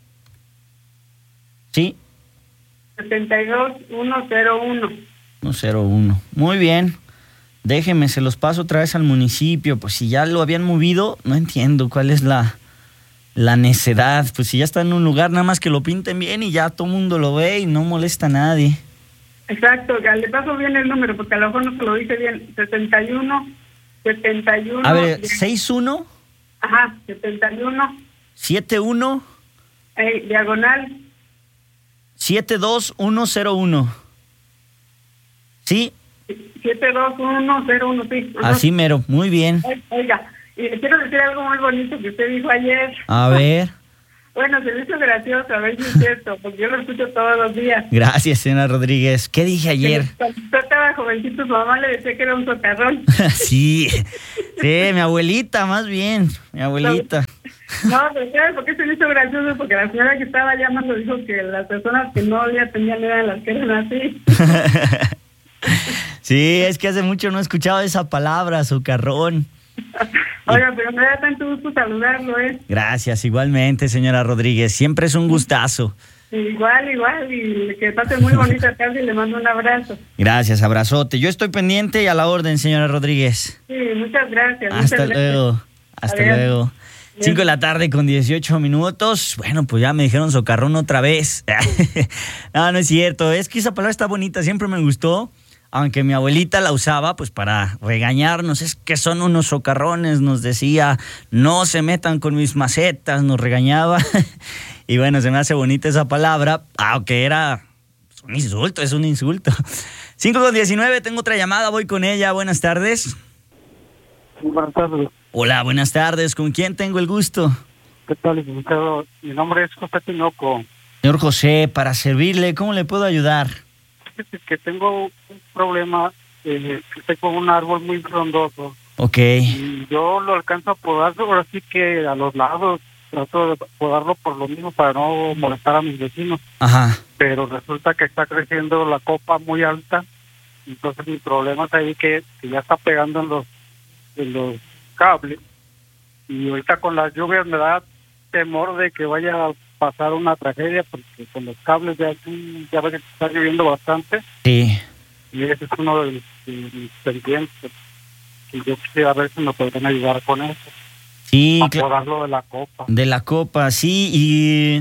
Sí. setenta y dos uno cero uno. uno cero uno. Muy bien. Déjeme, se los paso otra vez al municipio. Pues si ya lo habían movido, no entiendo cuál es la, la necedad. Pues si ya está en un lugar, nada más que lo pinten bien y ya todo el mundo lo ve y no molesta a nadie. Exacto, ya le paso bien el número porque a lo mejor no se lo dice bien. setenta y uno, setenta y uno. A ver, ¿seis uno? Ajá, setenta y uno. ¿siete uno? Eh, diagonal. siete dos uno cero uno. ¿Sí? siete dos uno cero uno, sí. Ajá. Así mero, muy bien. Oiga, Y le quiero decir algo muy bonito que usted dijo ayer. A ver. Bueno, se me hizo gracioso, a ver si es cierto, porque yo lo escucho todos los días. Gracias, señora Rodríguez. ¿Qué dije ayer? Cuando usted estaba jovencito, su mamá le decía que era un socarrón. Sí, sí, mi abuelita, más bien, mi abuelita. No, pero ¿sabes por qué se me hizo gracioso? Porque la señora que estaba llamando dijo que las personas que no le atendían eran las que eran así. Sí, es que hace mucho no he escuchado esa palabra, socarrón. Oiga, pero me da tanto gusto saludarlo, ¿eh? Gracias, igualmente, señora Rodríguez. Siempre es un gustazo. Igual, igual, y que pase muy bonita tarde y le mando un abrazo. Gracias, abrazote. Yo estoy pendiente y a la orden, señora Rodríguez. Sí, muchas gracias. Hasta muchas luego. Gracias. Hasta Adiós. luego. Cinco de la tarde con dieciocho minutos. Bueno, pues ya me dijeron socarrón otra vez. No, no es cierto. Es que esa palabra está bonita, siempre me gustó. Aunque mi abuelita la usaba pues para regañarnos, es que son unos socarrones, nos decía, no se metan con mis macetas, nos regañaba. Y bueno, se me hace bonita esa palabra, aunque era un insulto, es un insulto. cinco con diecinueve, tengo otra llamada, voy con ella, buenas tardes. Buenas tardes. Hola, buenas tardes, ¿con quién tengo el gusto? ¿Qué tal, licenciado? Mi nombre es José Tinoco. Señor José, para servirle, ¿cómo le puedo ayudar? Es que tengo un problema, eh, que tengo un árbol muy frondoso. Ok. Y yo lo alcanzo a podar, ahora sí que a los lados, trato de podarlo por lo mismo para no molestar a mis vecinos. Ajá. Pero resulta que está creciendo la copa muy alta, entonces mi problema es ahí que, que ya está pegando en los, en los cables. Y ahorita con las lluvias me da temor de que vaya a pasar una tragedia, porque con los cables de aquí ya ves que está lloviendo bastante. Sí. Y ese es uno de, de mis pendientes. Y yo quisiera ver si me podrían ayudar con eso. Sí, a claro. podarlo de la copa. De la copa, sí, y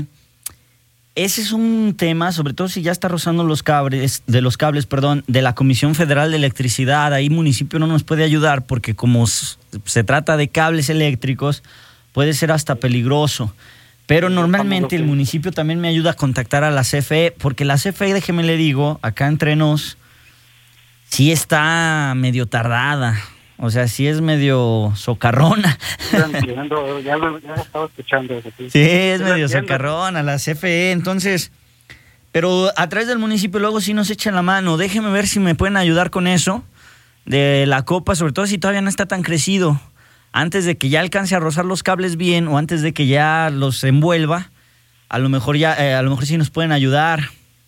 ese es un tema, sobre todo si ya está rozando los cables, de los cables, perdón, de la Comisión Federal de Electricidad. Ahí municipio no nos puede ayudar porque como se trata de cables eléctricos, puede ser hasta peligroso. Pero normalmente el municipio también me ayuda a contactar a la C F E, porque la C F E, déjeme le digo, acá entre nos, sí está medio tardada. O sea, sí es medio socarrona. Ya entiendo, ya lo, ya lo estaba escuchando. Eso, sí, sí, es sí, medio entiendo. socarrona la C F E, entonces... Pero a través del municipio luego sí nos echan la mano. Déjeme ver si me pueden ayudar con eso, de la copa, sobre todo si todavía no está tan crecido. Antes de que ya alcance a rozar los cables bien o antes de que ya los envuelva, a lo mejor ya, eh, a lo mejor sí nos pueden ayudar.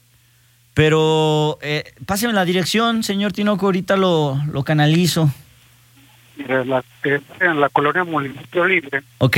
Pero eh, páseme la dirección, señor Tinoco, ahorita lo, lo canalizo. Mira, la, es en la colonia Municipio Libre. Ok.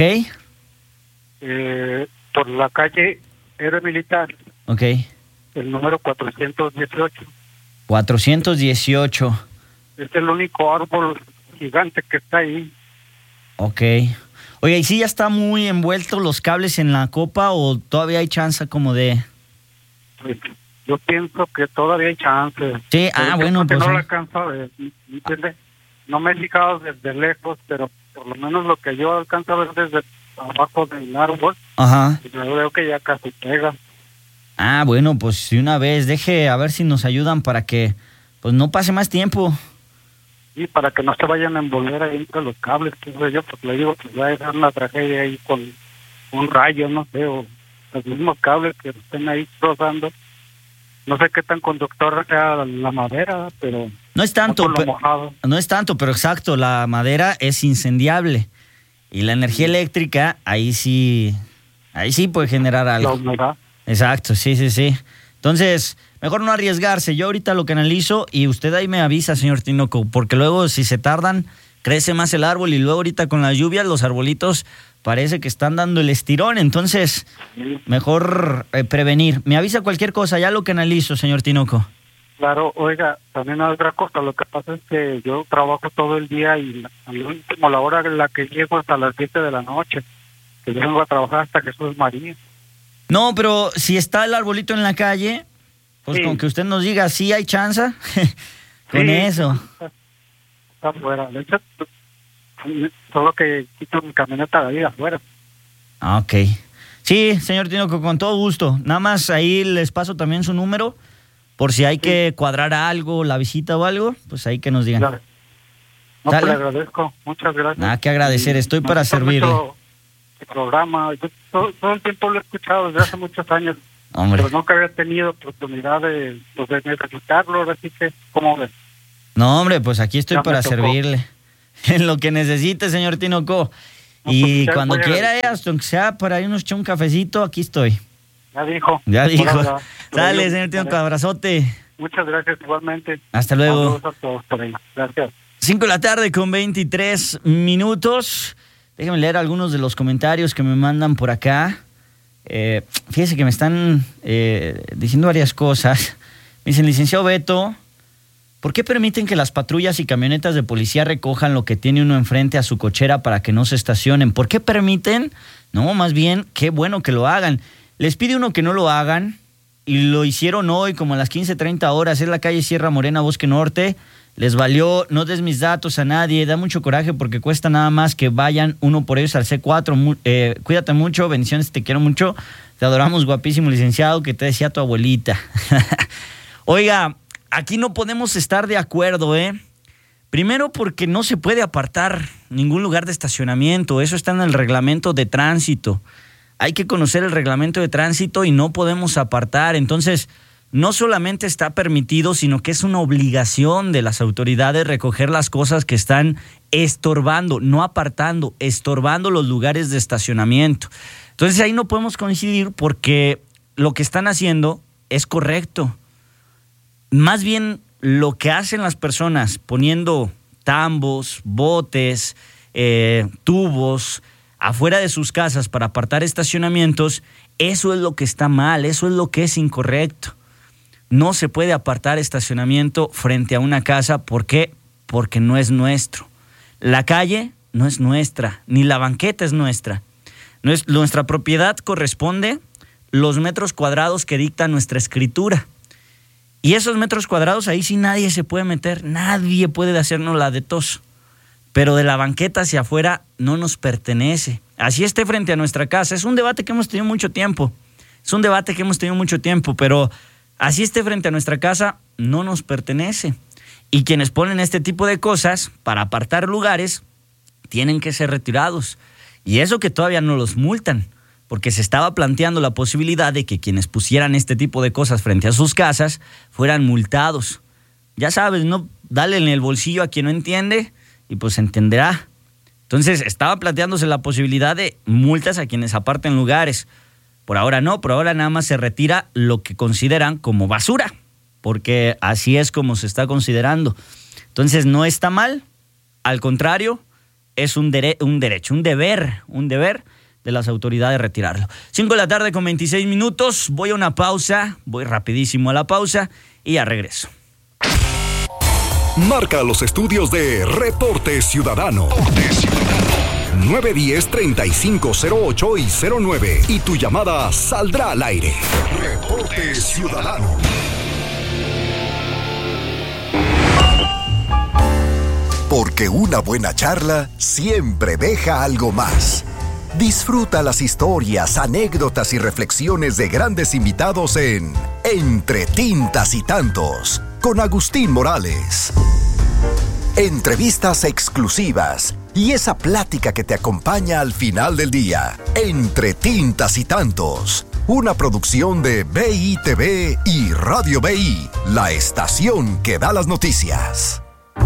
Eh, por la calle Héroe Militar. Ok. El número cuatrocientos dieciocho. cuatrocientos dieciocho. Es el único árbol gigante que está ahí. Ok. Oye, ¿y si ya está muy envuelto los cables en la copa o todavía hay chance como de...? Pues, yo pienso que todavía hay chance. Sí, ah, bueno, porque pues... no sí. lo alcanzo a ver, ¿entiendes? No me he fijado desde lejos, pero por lo menos lo que yo alcanzo a ver desde abajo del árbol, Ajá. yo veo que ya casi pega. Ah, bueno, pues de una vez, deje a ver si nos ayudan para que pues no pase más tiempo. Y para que no se vayan a envolver ahí entre los cables, que sé yo, porque le digo que va a dejar una tragedia ahí con un rayo, no sé, o los mismos cables que estén ahí rozando. No sé qué tan conductor sea la madera, pero... No es tanto, no, pe- mojado. no es tanto, pero exacto, la madera es incendiable. Y la energía eléctrica, ahí sí, ahí sí puede generar algo. La humedad. Exacto, sí, sí, sí. Entonces, mejor no arriesgarse. Yo ahorita lo canalizo y usted ahí me avisa, señor Tinoco, porque luego si se tardan, crece más el árbol y luego ahorita con las lluvias los arbolitos parece que están dando el estirón. Entonces, mejor eh, prevenir. Me avisa cualquier cosa, ya lo canalizo, señor Tinoco. Claro, oiga, también hay otra cosa. Lo que pasa es que yo trabajo todo el día y al último, la hora en la que llego hasta las siete de la noche, que yo vengo a trabajar hasta Jesús María. No, pero si está el arbolito en la calle, pues Sí. con que usted nos diga sí hay chance, con Sí. eso. Está afuera. De hecho, solo que quito mi camioneta de ahí afuera. Ah, ok. Sí, señor Tinoco, con todo gusto. Nada más ahí les paso también su número, por si hay que cuadrar algo, la visita o algo, pues ahí que nos digan. Claro. No, pues le agradezco, muchas gracias. Nada que agradecer, estoy y para servirle. El programa, yo todo, todo el tiempo lo he escuchado desde hace muchos años, Hombre. pero nunca había tenido oportunidad de, pues, de necesitarlo, así que, ¿cómo ves? No, hombre, pues aquí estoy Ya para servirle. En lo que necesite, señor Tinoco. No, y pues, cuando voy a quiera, eh, hasta aunque sea para irnos a echar un cafecito, aquí estoy. Ya dijo. Ya dijo. Hola, Dale, señor Tinoco, abrazote. Muchas gracias, igualmente. Hasta luego. Saludos a todos por ahí. Gracias. cinco de la tarde con veintitrés minutos. Déjenme leer algunos de los comentarios que me mandan por acá. Eh, fíjese que me están eh, diciendo varias cosas. Me dicen, licenciado Beto, ¿por qué permiten que las patrullas y camionetas de policía recojan lo que tiene uno enfrente a su cochera para que no se estacionen? ¿Por qué permiten? No, más bien, qué bueno que lo hagan. Les pide uno que no lo hagan y lo hicieron hoy como a las quince treinta horas. Es la calle Sierra Morena, Bosque Norte. Les valió, no des mis datos a nadie, da mucho coraje porque cuesta nada más que vayan uno por ellos al C cuatro. Eh, cuídate mucho, bendiciones, te quiero mucho, te adoramos, guapísimo licenciado, que te decía tu abuelita. Oiga, aquí no podemos estar de acuerdo, ¿eh? Primero porque no se puede apartar ningún lugar de estacionamiento, eso está en el reglamento de tránsito. Hay que conocer el reglamento de tránsito y no podemos apartar, entonces no solamente está permitido, sino que es una obligación de las autoridades recoger las cosas que están estorbando, no apartando, estorbando los lugares de estacionamiento. Entonces ahí no podemos coincidir porque lo que están haciendo es correcto. Más bien lo que hacen las personas poniendo tambos, botes, eh, tubos afuera de sus casas para apartar estacionamientos, eso es lo que está mal, eso es lo que es incorrecto. No se puede apartar estacionamiento frente a una casa. ¿Por qué? Porque no es nuestro. La calle no es nuestra, ni la banqueta es nuestra. Nuestra propiedad corresponde los metros cuadrados que dicta nuestra escritura. Y esos metros cuadrados ahí sí nadie se puede meter, nadie puede hacernos la de tos. Pero de la banqueta hacia afuera no nos pertenece. Así esté frente a nuestra casa. Es un debate que hemos tenido mucho tiempo. Es un debate que hemos tenido mucho tiempo, pero así esté frente a nuestra casa, no nos pertenece. Y quienes ponen este tipo de cosas para apartar lugares, tienen que ser retirados. Y eso que todavía no los multan, porque se estaba planteando la posibilidad de que quienes pusieran este tipo de cosas frente a sus casas fueran multados. Ya sabes, no, dale en el bolsillo a quien no entiende y pues entenderá. Entonces estaba planteándose la posibilidad de multas a quienes aparten lugares. Por ahora no, por ahora nada más se retira lo que consideran como basura, porque así es como se está considerando. Entonces no está mal, al contrario, es un, dere- un derecho, un deber, un deber de las autoridades retirarlo. cinco de la tarde con veintiséis minutos, voy a una pausa, voy rapidísimo a la pausa y ya regreso. Marca los estudios de Reporte Ciudadano. nueve uno cero, treinta y cinco cero ocho y cero nueve y tu llamada saldrá al aire. Reporte Ciudadano. Porque una buena charla siempre deja algo más. Disfruta las historias, anécdotas y reflexiones de grandes invitados en Entre Tintas y Tantos con Agustín Morales. Entrevistas exclusivas y esa plática que te acompaña al final del día. Entre Tintas y Tantos, una producción de B I T V y Radio B I, la estación que da las noticias.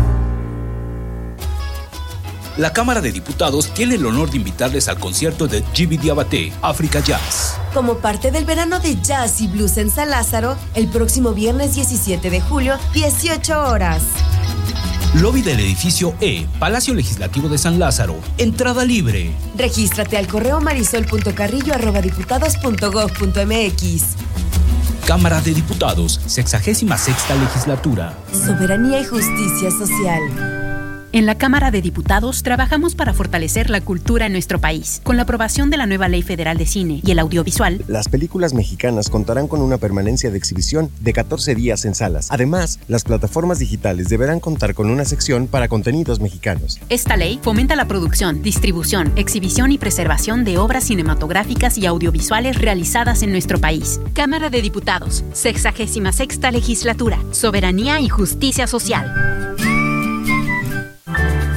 La Cámara de Diputados tiene el honor de invitarles al concierto de Djiby Diabaté, África Jazz. Como parte del verano de jazz y blues en San Lázaro, el próximo viernes diecisiete de julio, dieciocho horas. Lobby del edificio E, Palacio Legislativo de San Lázaro. Entrada libre. Regístrate al correo marisol punto carrillo arroba diputados punto gob punto mx. Cámara de Diputados, sexagésima sexta legislatura. Soberanía y justicia social. En la Cámara de Diputados trabajamos para fortalecer la cultura en nuestro país. Con la aprobación de la nueva Ley Federal de Cine y el Audiovisual, las películas mexicanas contarán con una permanencia de exhibición de catorce días en salas. Además, las plataformas digitales deberán contar con una sección para contenidos mexicanos. Esta ley fomenta la producción, distribución, exhibición y preservación de obras cinematográficas y audiovisuales realizadas en nuestro país. Cámara de Diputados, sexagésima sexta legislatura, soberanía y justicia social.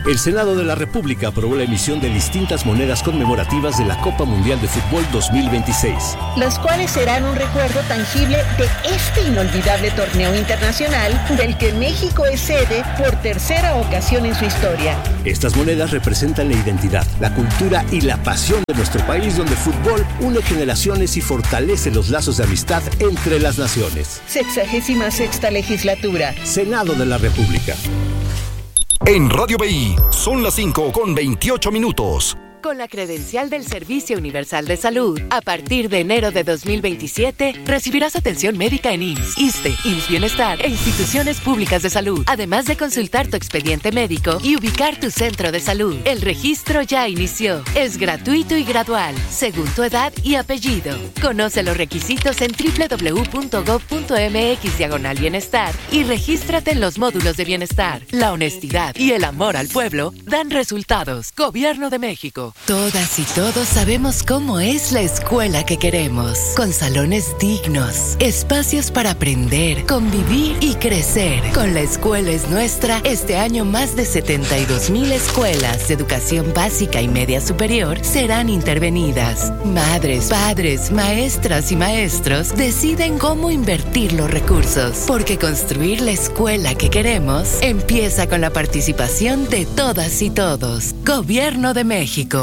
El Senado de la República aprobó la emisión de distintas monedas conmemorativas de la Copa Mundial de Fútbol dos mil veintiséis. Las cuales serán un recuerdo tangible de este inolvidable torneo internacional del que México es sede por tercera ocasión en su historia. Estas monedas representan la identidad, la cultura y la pasión de nuestro país, donde el fútbol une generaciones y fortalece los lazos de amistad entre las naciones. Sexagésima sexta legislatura. Senado de la República. En Radio B I son las cinco con veintiocho minutos. Con la credencial del Servicio Universal de Salud, a partir de enero de dos mil veintisiete, recibirás atención médica en I M S S, ISSSTE, I M S S Bienestar e instituciones públicas de salud, además de consultar tu expediente médico y ubicar tu centro de salud. El registro ya inició. Es gratuito y gradual, según tu edad y apellido. Conoce los requisitos en doble u doble u doble u punto gob punto eme equis diagonal bienestar y regístrate en los módulos de bienestar. La honestidad y el amor al pueblo dan resultados. Gobierno de México. Todas y todos sabemos cómo es la escuela que queremos, con salones dignos, espacios para aprender, convivir y crecer. Con La Escuela es Nuestra, este año más de setenta y dos mil escuelas de educación básica y media superior serán intervenidas. Madres, padres, maestras y maestros deciden cómo invertir los recursos, porque construir la escuela que queremos empieza con la participación de todas y todos. Gobierno de México.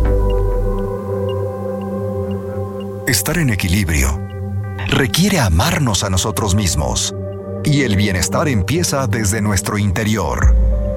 Estar en equilibrio requiere amarnos a nosotros mismos, y el bienestar empieza desde nuestro interior.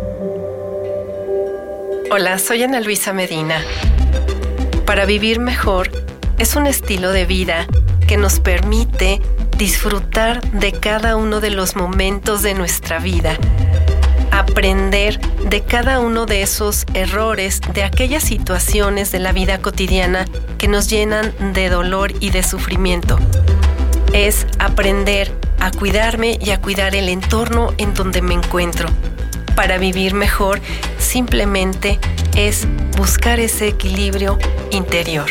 Hola, soy Ana Luisa Medina. Para vivir mejor es un estilo de vida que nos permite disfrutar de cada uno de los momentos de nuestra vida, aprender de cada uno de esos errores, de aquellas situaciones de la vida cotidiana que nos llenan de dolor y de sufrimiento. Es aprender a cuidarme y a cuidar el entorno en donde me encuentro. Para vivir mejor, simplemente es buscar ese equilibrio interior.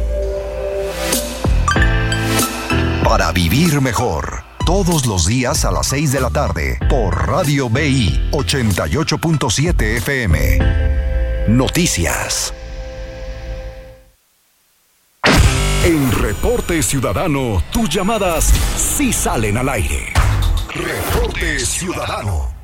Para vivir mejor, todos los días a las seis de la tarde, por Radio B I ochenta y ocho punto siete F M. Noticias. En Reporte Ciudadano, tus llamadas sí salen al aire. Reporte Ciudadano.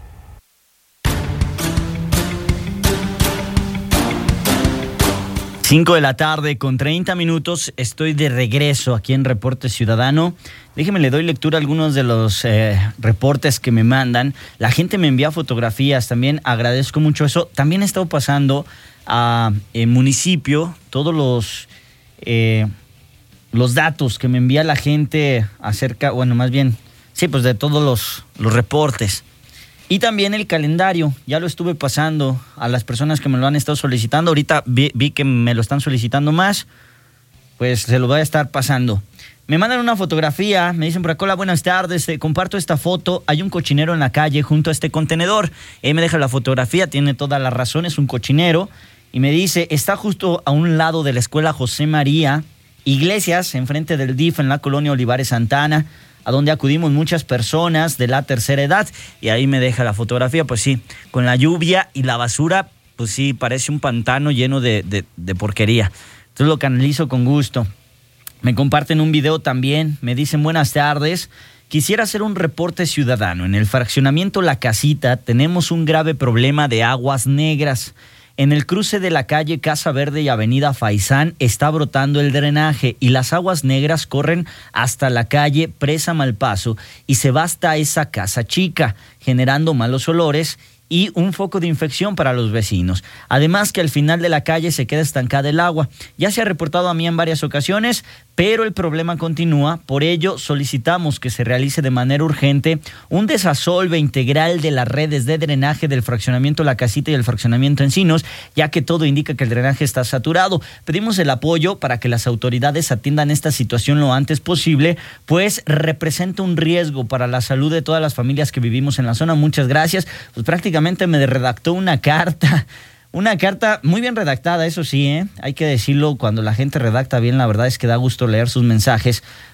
cinco de la tarde con treinta minutos, estoy de regreso aquí en Reporte Ciudadano. Déjeme, le doy lectura a algunos de los eh, reportes que me mandan. La gente me envía fotografías, también agradezco mucho eso. También he estado pasando a el municipio todos los, eh, los datos que me envía la gente acerca, bueno, más bien, sí, pues de todos los, los reportes. Y también el calendario, ya lo estuve pasando a las personas que me lo han estado solicitando. Ahorita vi, vi que me lo están solicitando más, pues se lo voy a estar pasando. Me mandan una fotografía, me dicen por acá, hola, buenas tardes, te comparto esta foto. Hay un cochinero en la calle junto a este contenedor. Él me deja la fotografía, tiene toda la razón, es un cochinero. Y me dice, está justo a un lado de la escuela José María Iglesias, enfrente del D I F en la colonia Olivares Santana, a donde acudimos muchas personas de la tercera edad, y ahí me deja la fotografía. Pues sí, con la lluvia y la basura, pues sí, parece un pantano lleno de, de, de porquería. Entonces lo canalizo con gusto. Me comparten un video también, me dicen buenas tardes, quisiera hacer un reporte ciudadano. En el fraccionamiento La Casita tenemos un grave problema de aguas negras. En el cruce de la calle Casa Verde y Avenida Faisán está brotando el drenaje y las aguas negras corren hasta la calle Presa Malpaso y se va hasta esa casa chica, generando malos olores y un foco de infección para los vecinos. Además que al final de la calle se queda estancada el agua. Ya se ha reportado a mí en varias ocasiones, pero el problema continúa. Por ello solicitamos que se realice de manera urgente un desasolve integral de las redes de drenaje del fraccionamiento La Casita y el fraccionamiento Encinos, ya que todo indica que el drenaje está saturado. Pedimos el apoyo para que las autoridades atiendan esta situación lo antes posible, pues representa un riesgo para la salud de todas las familias que vivimos en la zona. Muchas gracias. Pues prácticamente me redactó una carta. Una carta muy bien redactada, eso sí, ¿eh? Hay que decirlo, cuando la gente redacta bien, la verdad es que da gusto leer sus mensajes,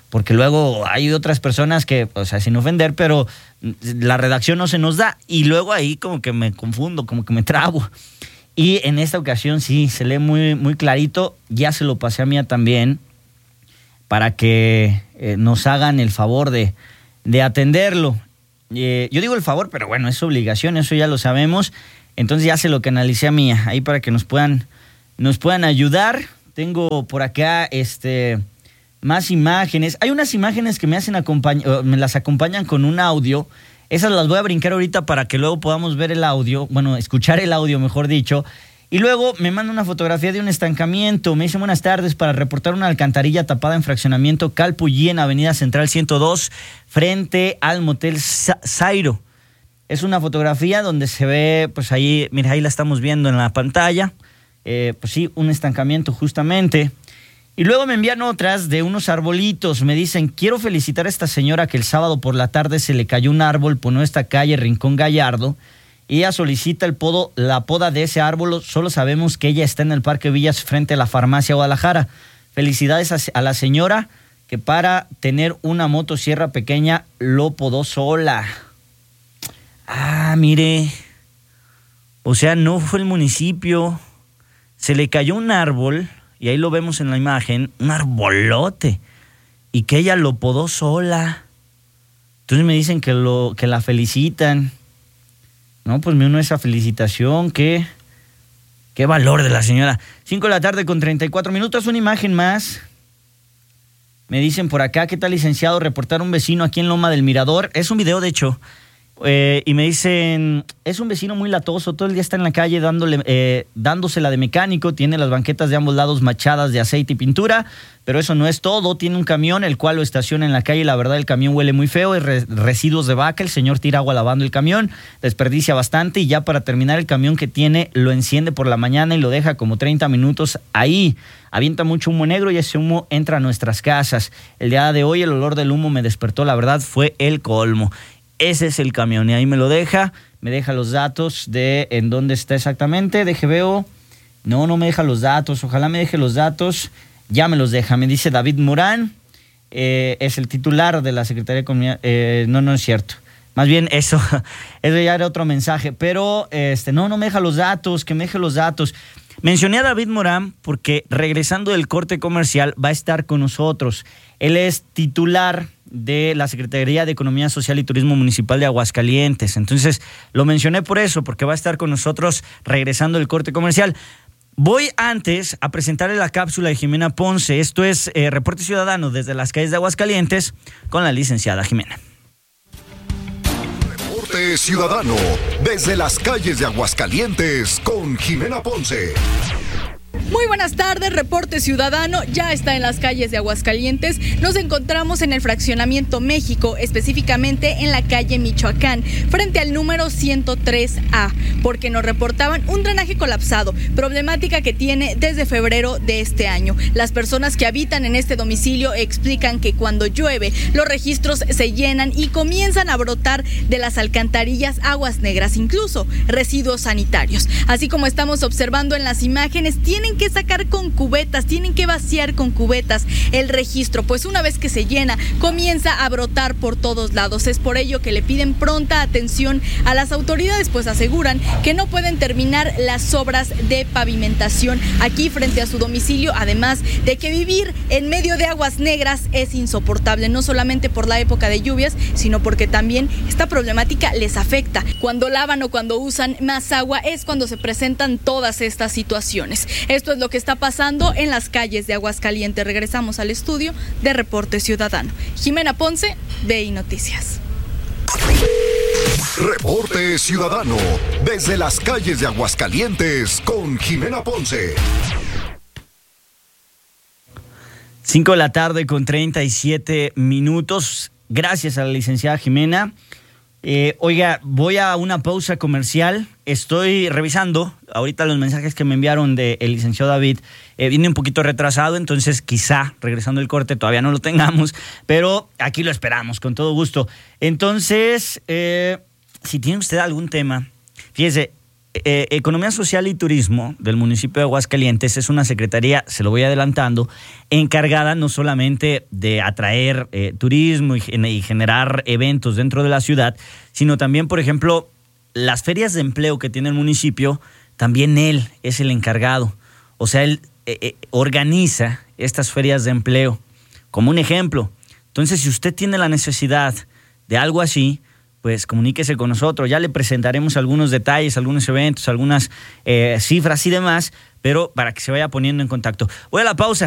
porque luego hay otras personas que, o sea, sin ofender, pero la redacción no se nos da, y luego ahí como que me confundo, como que me trabo. Y en esta ocasión sí, se lee muy, muy clarito, ya se lo pasé a Mía también, para que eh, nos hagan el favor de, de atenderlo. Eh, yo digo el favor, pero bueno, es obligación, eso ya lo sabemos. Entonces ya se lo canalicé a Mía, ahí para que nos puedan, nos puedan ayudar. Tengo por acá este, más imágenes. Hay unas imágenes que me hacen acompañ- me las acompañan con un audio. Esas las voy a brincar ahorita para que luego podamos ver el audio, bueno, escuchar el audio, mejor dicho. Y luego me manda una fotografía de un estancamiento. Me dice: buenas tardes, para reportar una alcantarilla tapada en fraccionamiento Calpuyí en Avenida Central ciento dos, frente al Motel Zairo. Es una fotografía donde se ve, pues ahí, mira, ahí la estamos viendo en la pantalla. Eh, pues sí, un estancamiento justamente. Y luego me envían otras de unos arbolitos. Me dicen: quiero felicitar a esta señora que el sábado por la tarde se le cayó un árbol por nuestra calle Rincón Gallardo. Ella solicita el podo, la poda de ese árbol. Solo sabemos que ella está en el Parque Villas frente a la farmacia Guadalajara. Felicidades a, a la señora que para tener una motosierra pequeña lo podó sola. Ah, mire. O sea, no fue el municipio. Se le cayó un árbol, y ahí lo vemos en la imagen, un arbolote, y que ella lo podó sola. Entonces me dicen que, lo, que la felicitan. No, pues me uno a esa felicitación. Qué, qué valor de la señora. Cinco de la tarde con treinta y cuatro minutos. Una imagen más. Me dicen por acá: ¿qué tal, licenciado? Reportar un vecino aquí en Loma del Mirador. Es un video, de hecho. Eh, y me dicen: es un vecino muy latoso, todo el día está en la calle dándole, eh, dándosela de mecánico, tiene las banquetas de ambos lados machadas de aceite y pintura, pero eso no es todo. Tiene un camión, el cual lo estaciona en la calle. La verdad, el camión huele muy feo, es re- residuos de vaca. El señor tira agua lavando el camión, desperdicia bastante, y ya para terminar, el camión que tiene lo enciende por la mañana y lo deja como treinta minutos ahí. Avienta mucho humo negro y ese humo entra a nuestras casas. El día de hoy el olor del humo me despertó, la verdad fue el colmo. Ese es el camión, y ahí me lo deja, me deja los datos de en dónde está exactamente. Deje veo, no, no me deja los datos, ojalá me deje los datos, ya me los deja. Me dice David Morán, eh, es el titular de la Secretaría de Economía. Eh, no, no es cierto, más bien eso, eso ya era otro mensaje, pero este, no, no me deja los datos, que me deje los datos. Mencioné a David Morán porque regresando del corte comercial va a estar con nosotros. Él es titular de la Secretaría de Economía Social y Turismo Municipal de Aguascalientes. Entonces, lo mencioné por eso, porque va a estar con nosotros regresando del corte comercial. Voy antes a presentarle la cápsula de Jimena Ponce. Esto es eh, Reporte Ciudadano desde las calles de Aguascalientes con la licenciada Jimena. Reporte Ciudadano desde las calles de Aguascalientes con Jimena Ponce. Muy buenas tardes, Reporte Ciudadano ya está en las calles de Aguascalientes. Nos encontramos en el Fraccionamiento México, específicamente en la calle Michoacán, frente al número ciento tres A, porque nos reportaban un drenaje colapsado, problemática que tiene desde febrero de este año. Las personas que habitan en este domicilio explican que cuando llueve, los registros se llenan y comienzan a brotar de las alcantarillas aguas negras, incluso residuos sanitarios. Así como estamos observando en las imágenes, tienen que sacar con cubetas, tienen que vaciar con cubetas el registro, pues una vez que se llena, comienza a brotar por todos lados. Es por ello que le piden pronta atención a las autoridades, pues aseguran que no pueden terminar las obras de pavimentación aquí frente a su domicilio, además de que vivir en medio de aguas negras es insoportable, no solamente por la época de lluvias, sino porque también esta problemática les afecta. Cuando lavan o cuando usan más agua es cuando se presentan todas estas situaciones. Esto es lo que está pasando en las calles de Aguascalientes. Regresamos al estudio de Reporte Ciudadano. Jimena Ponce, B I Noticias. Reporte Ciudadano desde las calles de Aguascalientes con Jimena Ponce. Cinco de la tarde con treinta y siete minutos. Gracias a la licenciada Jimena. Eh, oiga, voy a una pausa comercial. Estoy revisando ahorita los mensajes que me enviaron del licenciado David. Eh, viene un poquito retrasado, entonces quizá regresando el corte todavía no lo tengamos, pero aquí lo esperamos con todo gusto. Entonces, eh, si tiene usted algún tema, fíjese, eh, Economía Social y Turismo del municipio de Aguascalientes es una secretaría, se lo voy adelantando, encargada no solamente de atraer eh, turismo y, y generar eventos dentro de la ciudad, sino también, por ejemplo, las ferias de empleo que tiene el municipio, también él es el encargado. O sea, él eh, eh, organiza estas ferias de empleo, como un ejemplo. Entonces, si usted tiene la necesidad de algo así, pues comuníquese con nosotros. Ya le presentaremos algunos detalles, algunos eventos, algunas eh, cifras y demás, pero para que se vaya poniendo en contacto. Voy a la pausa.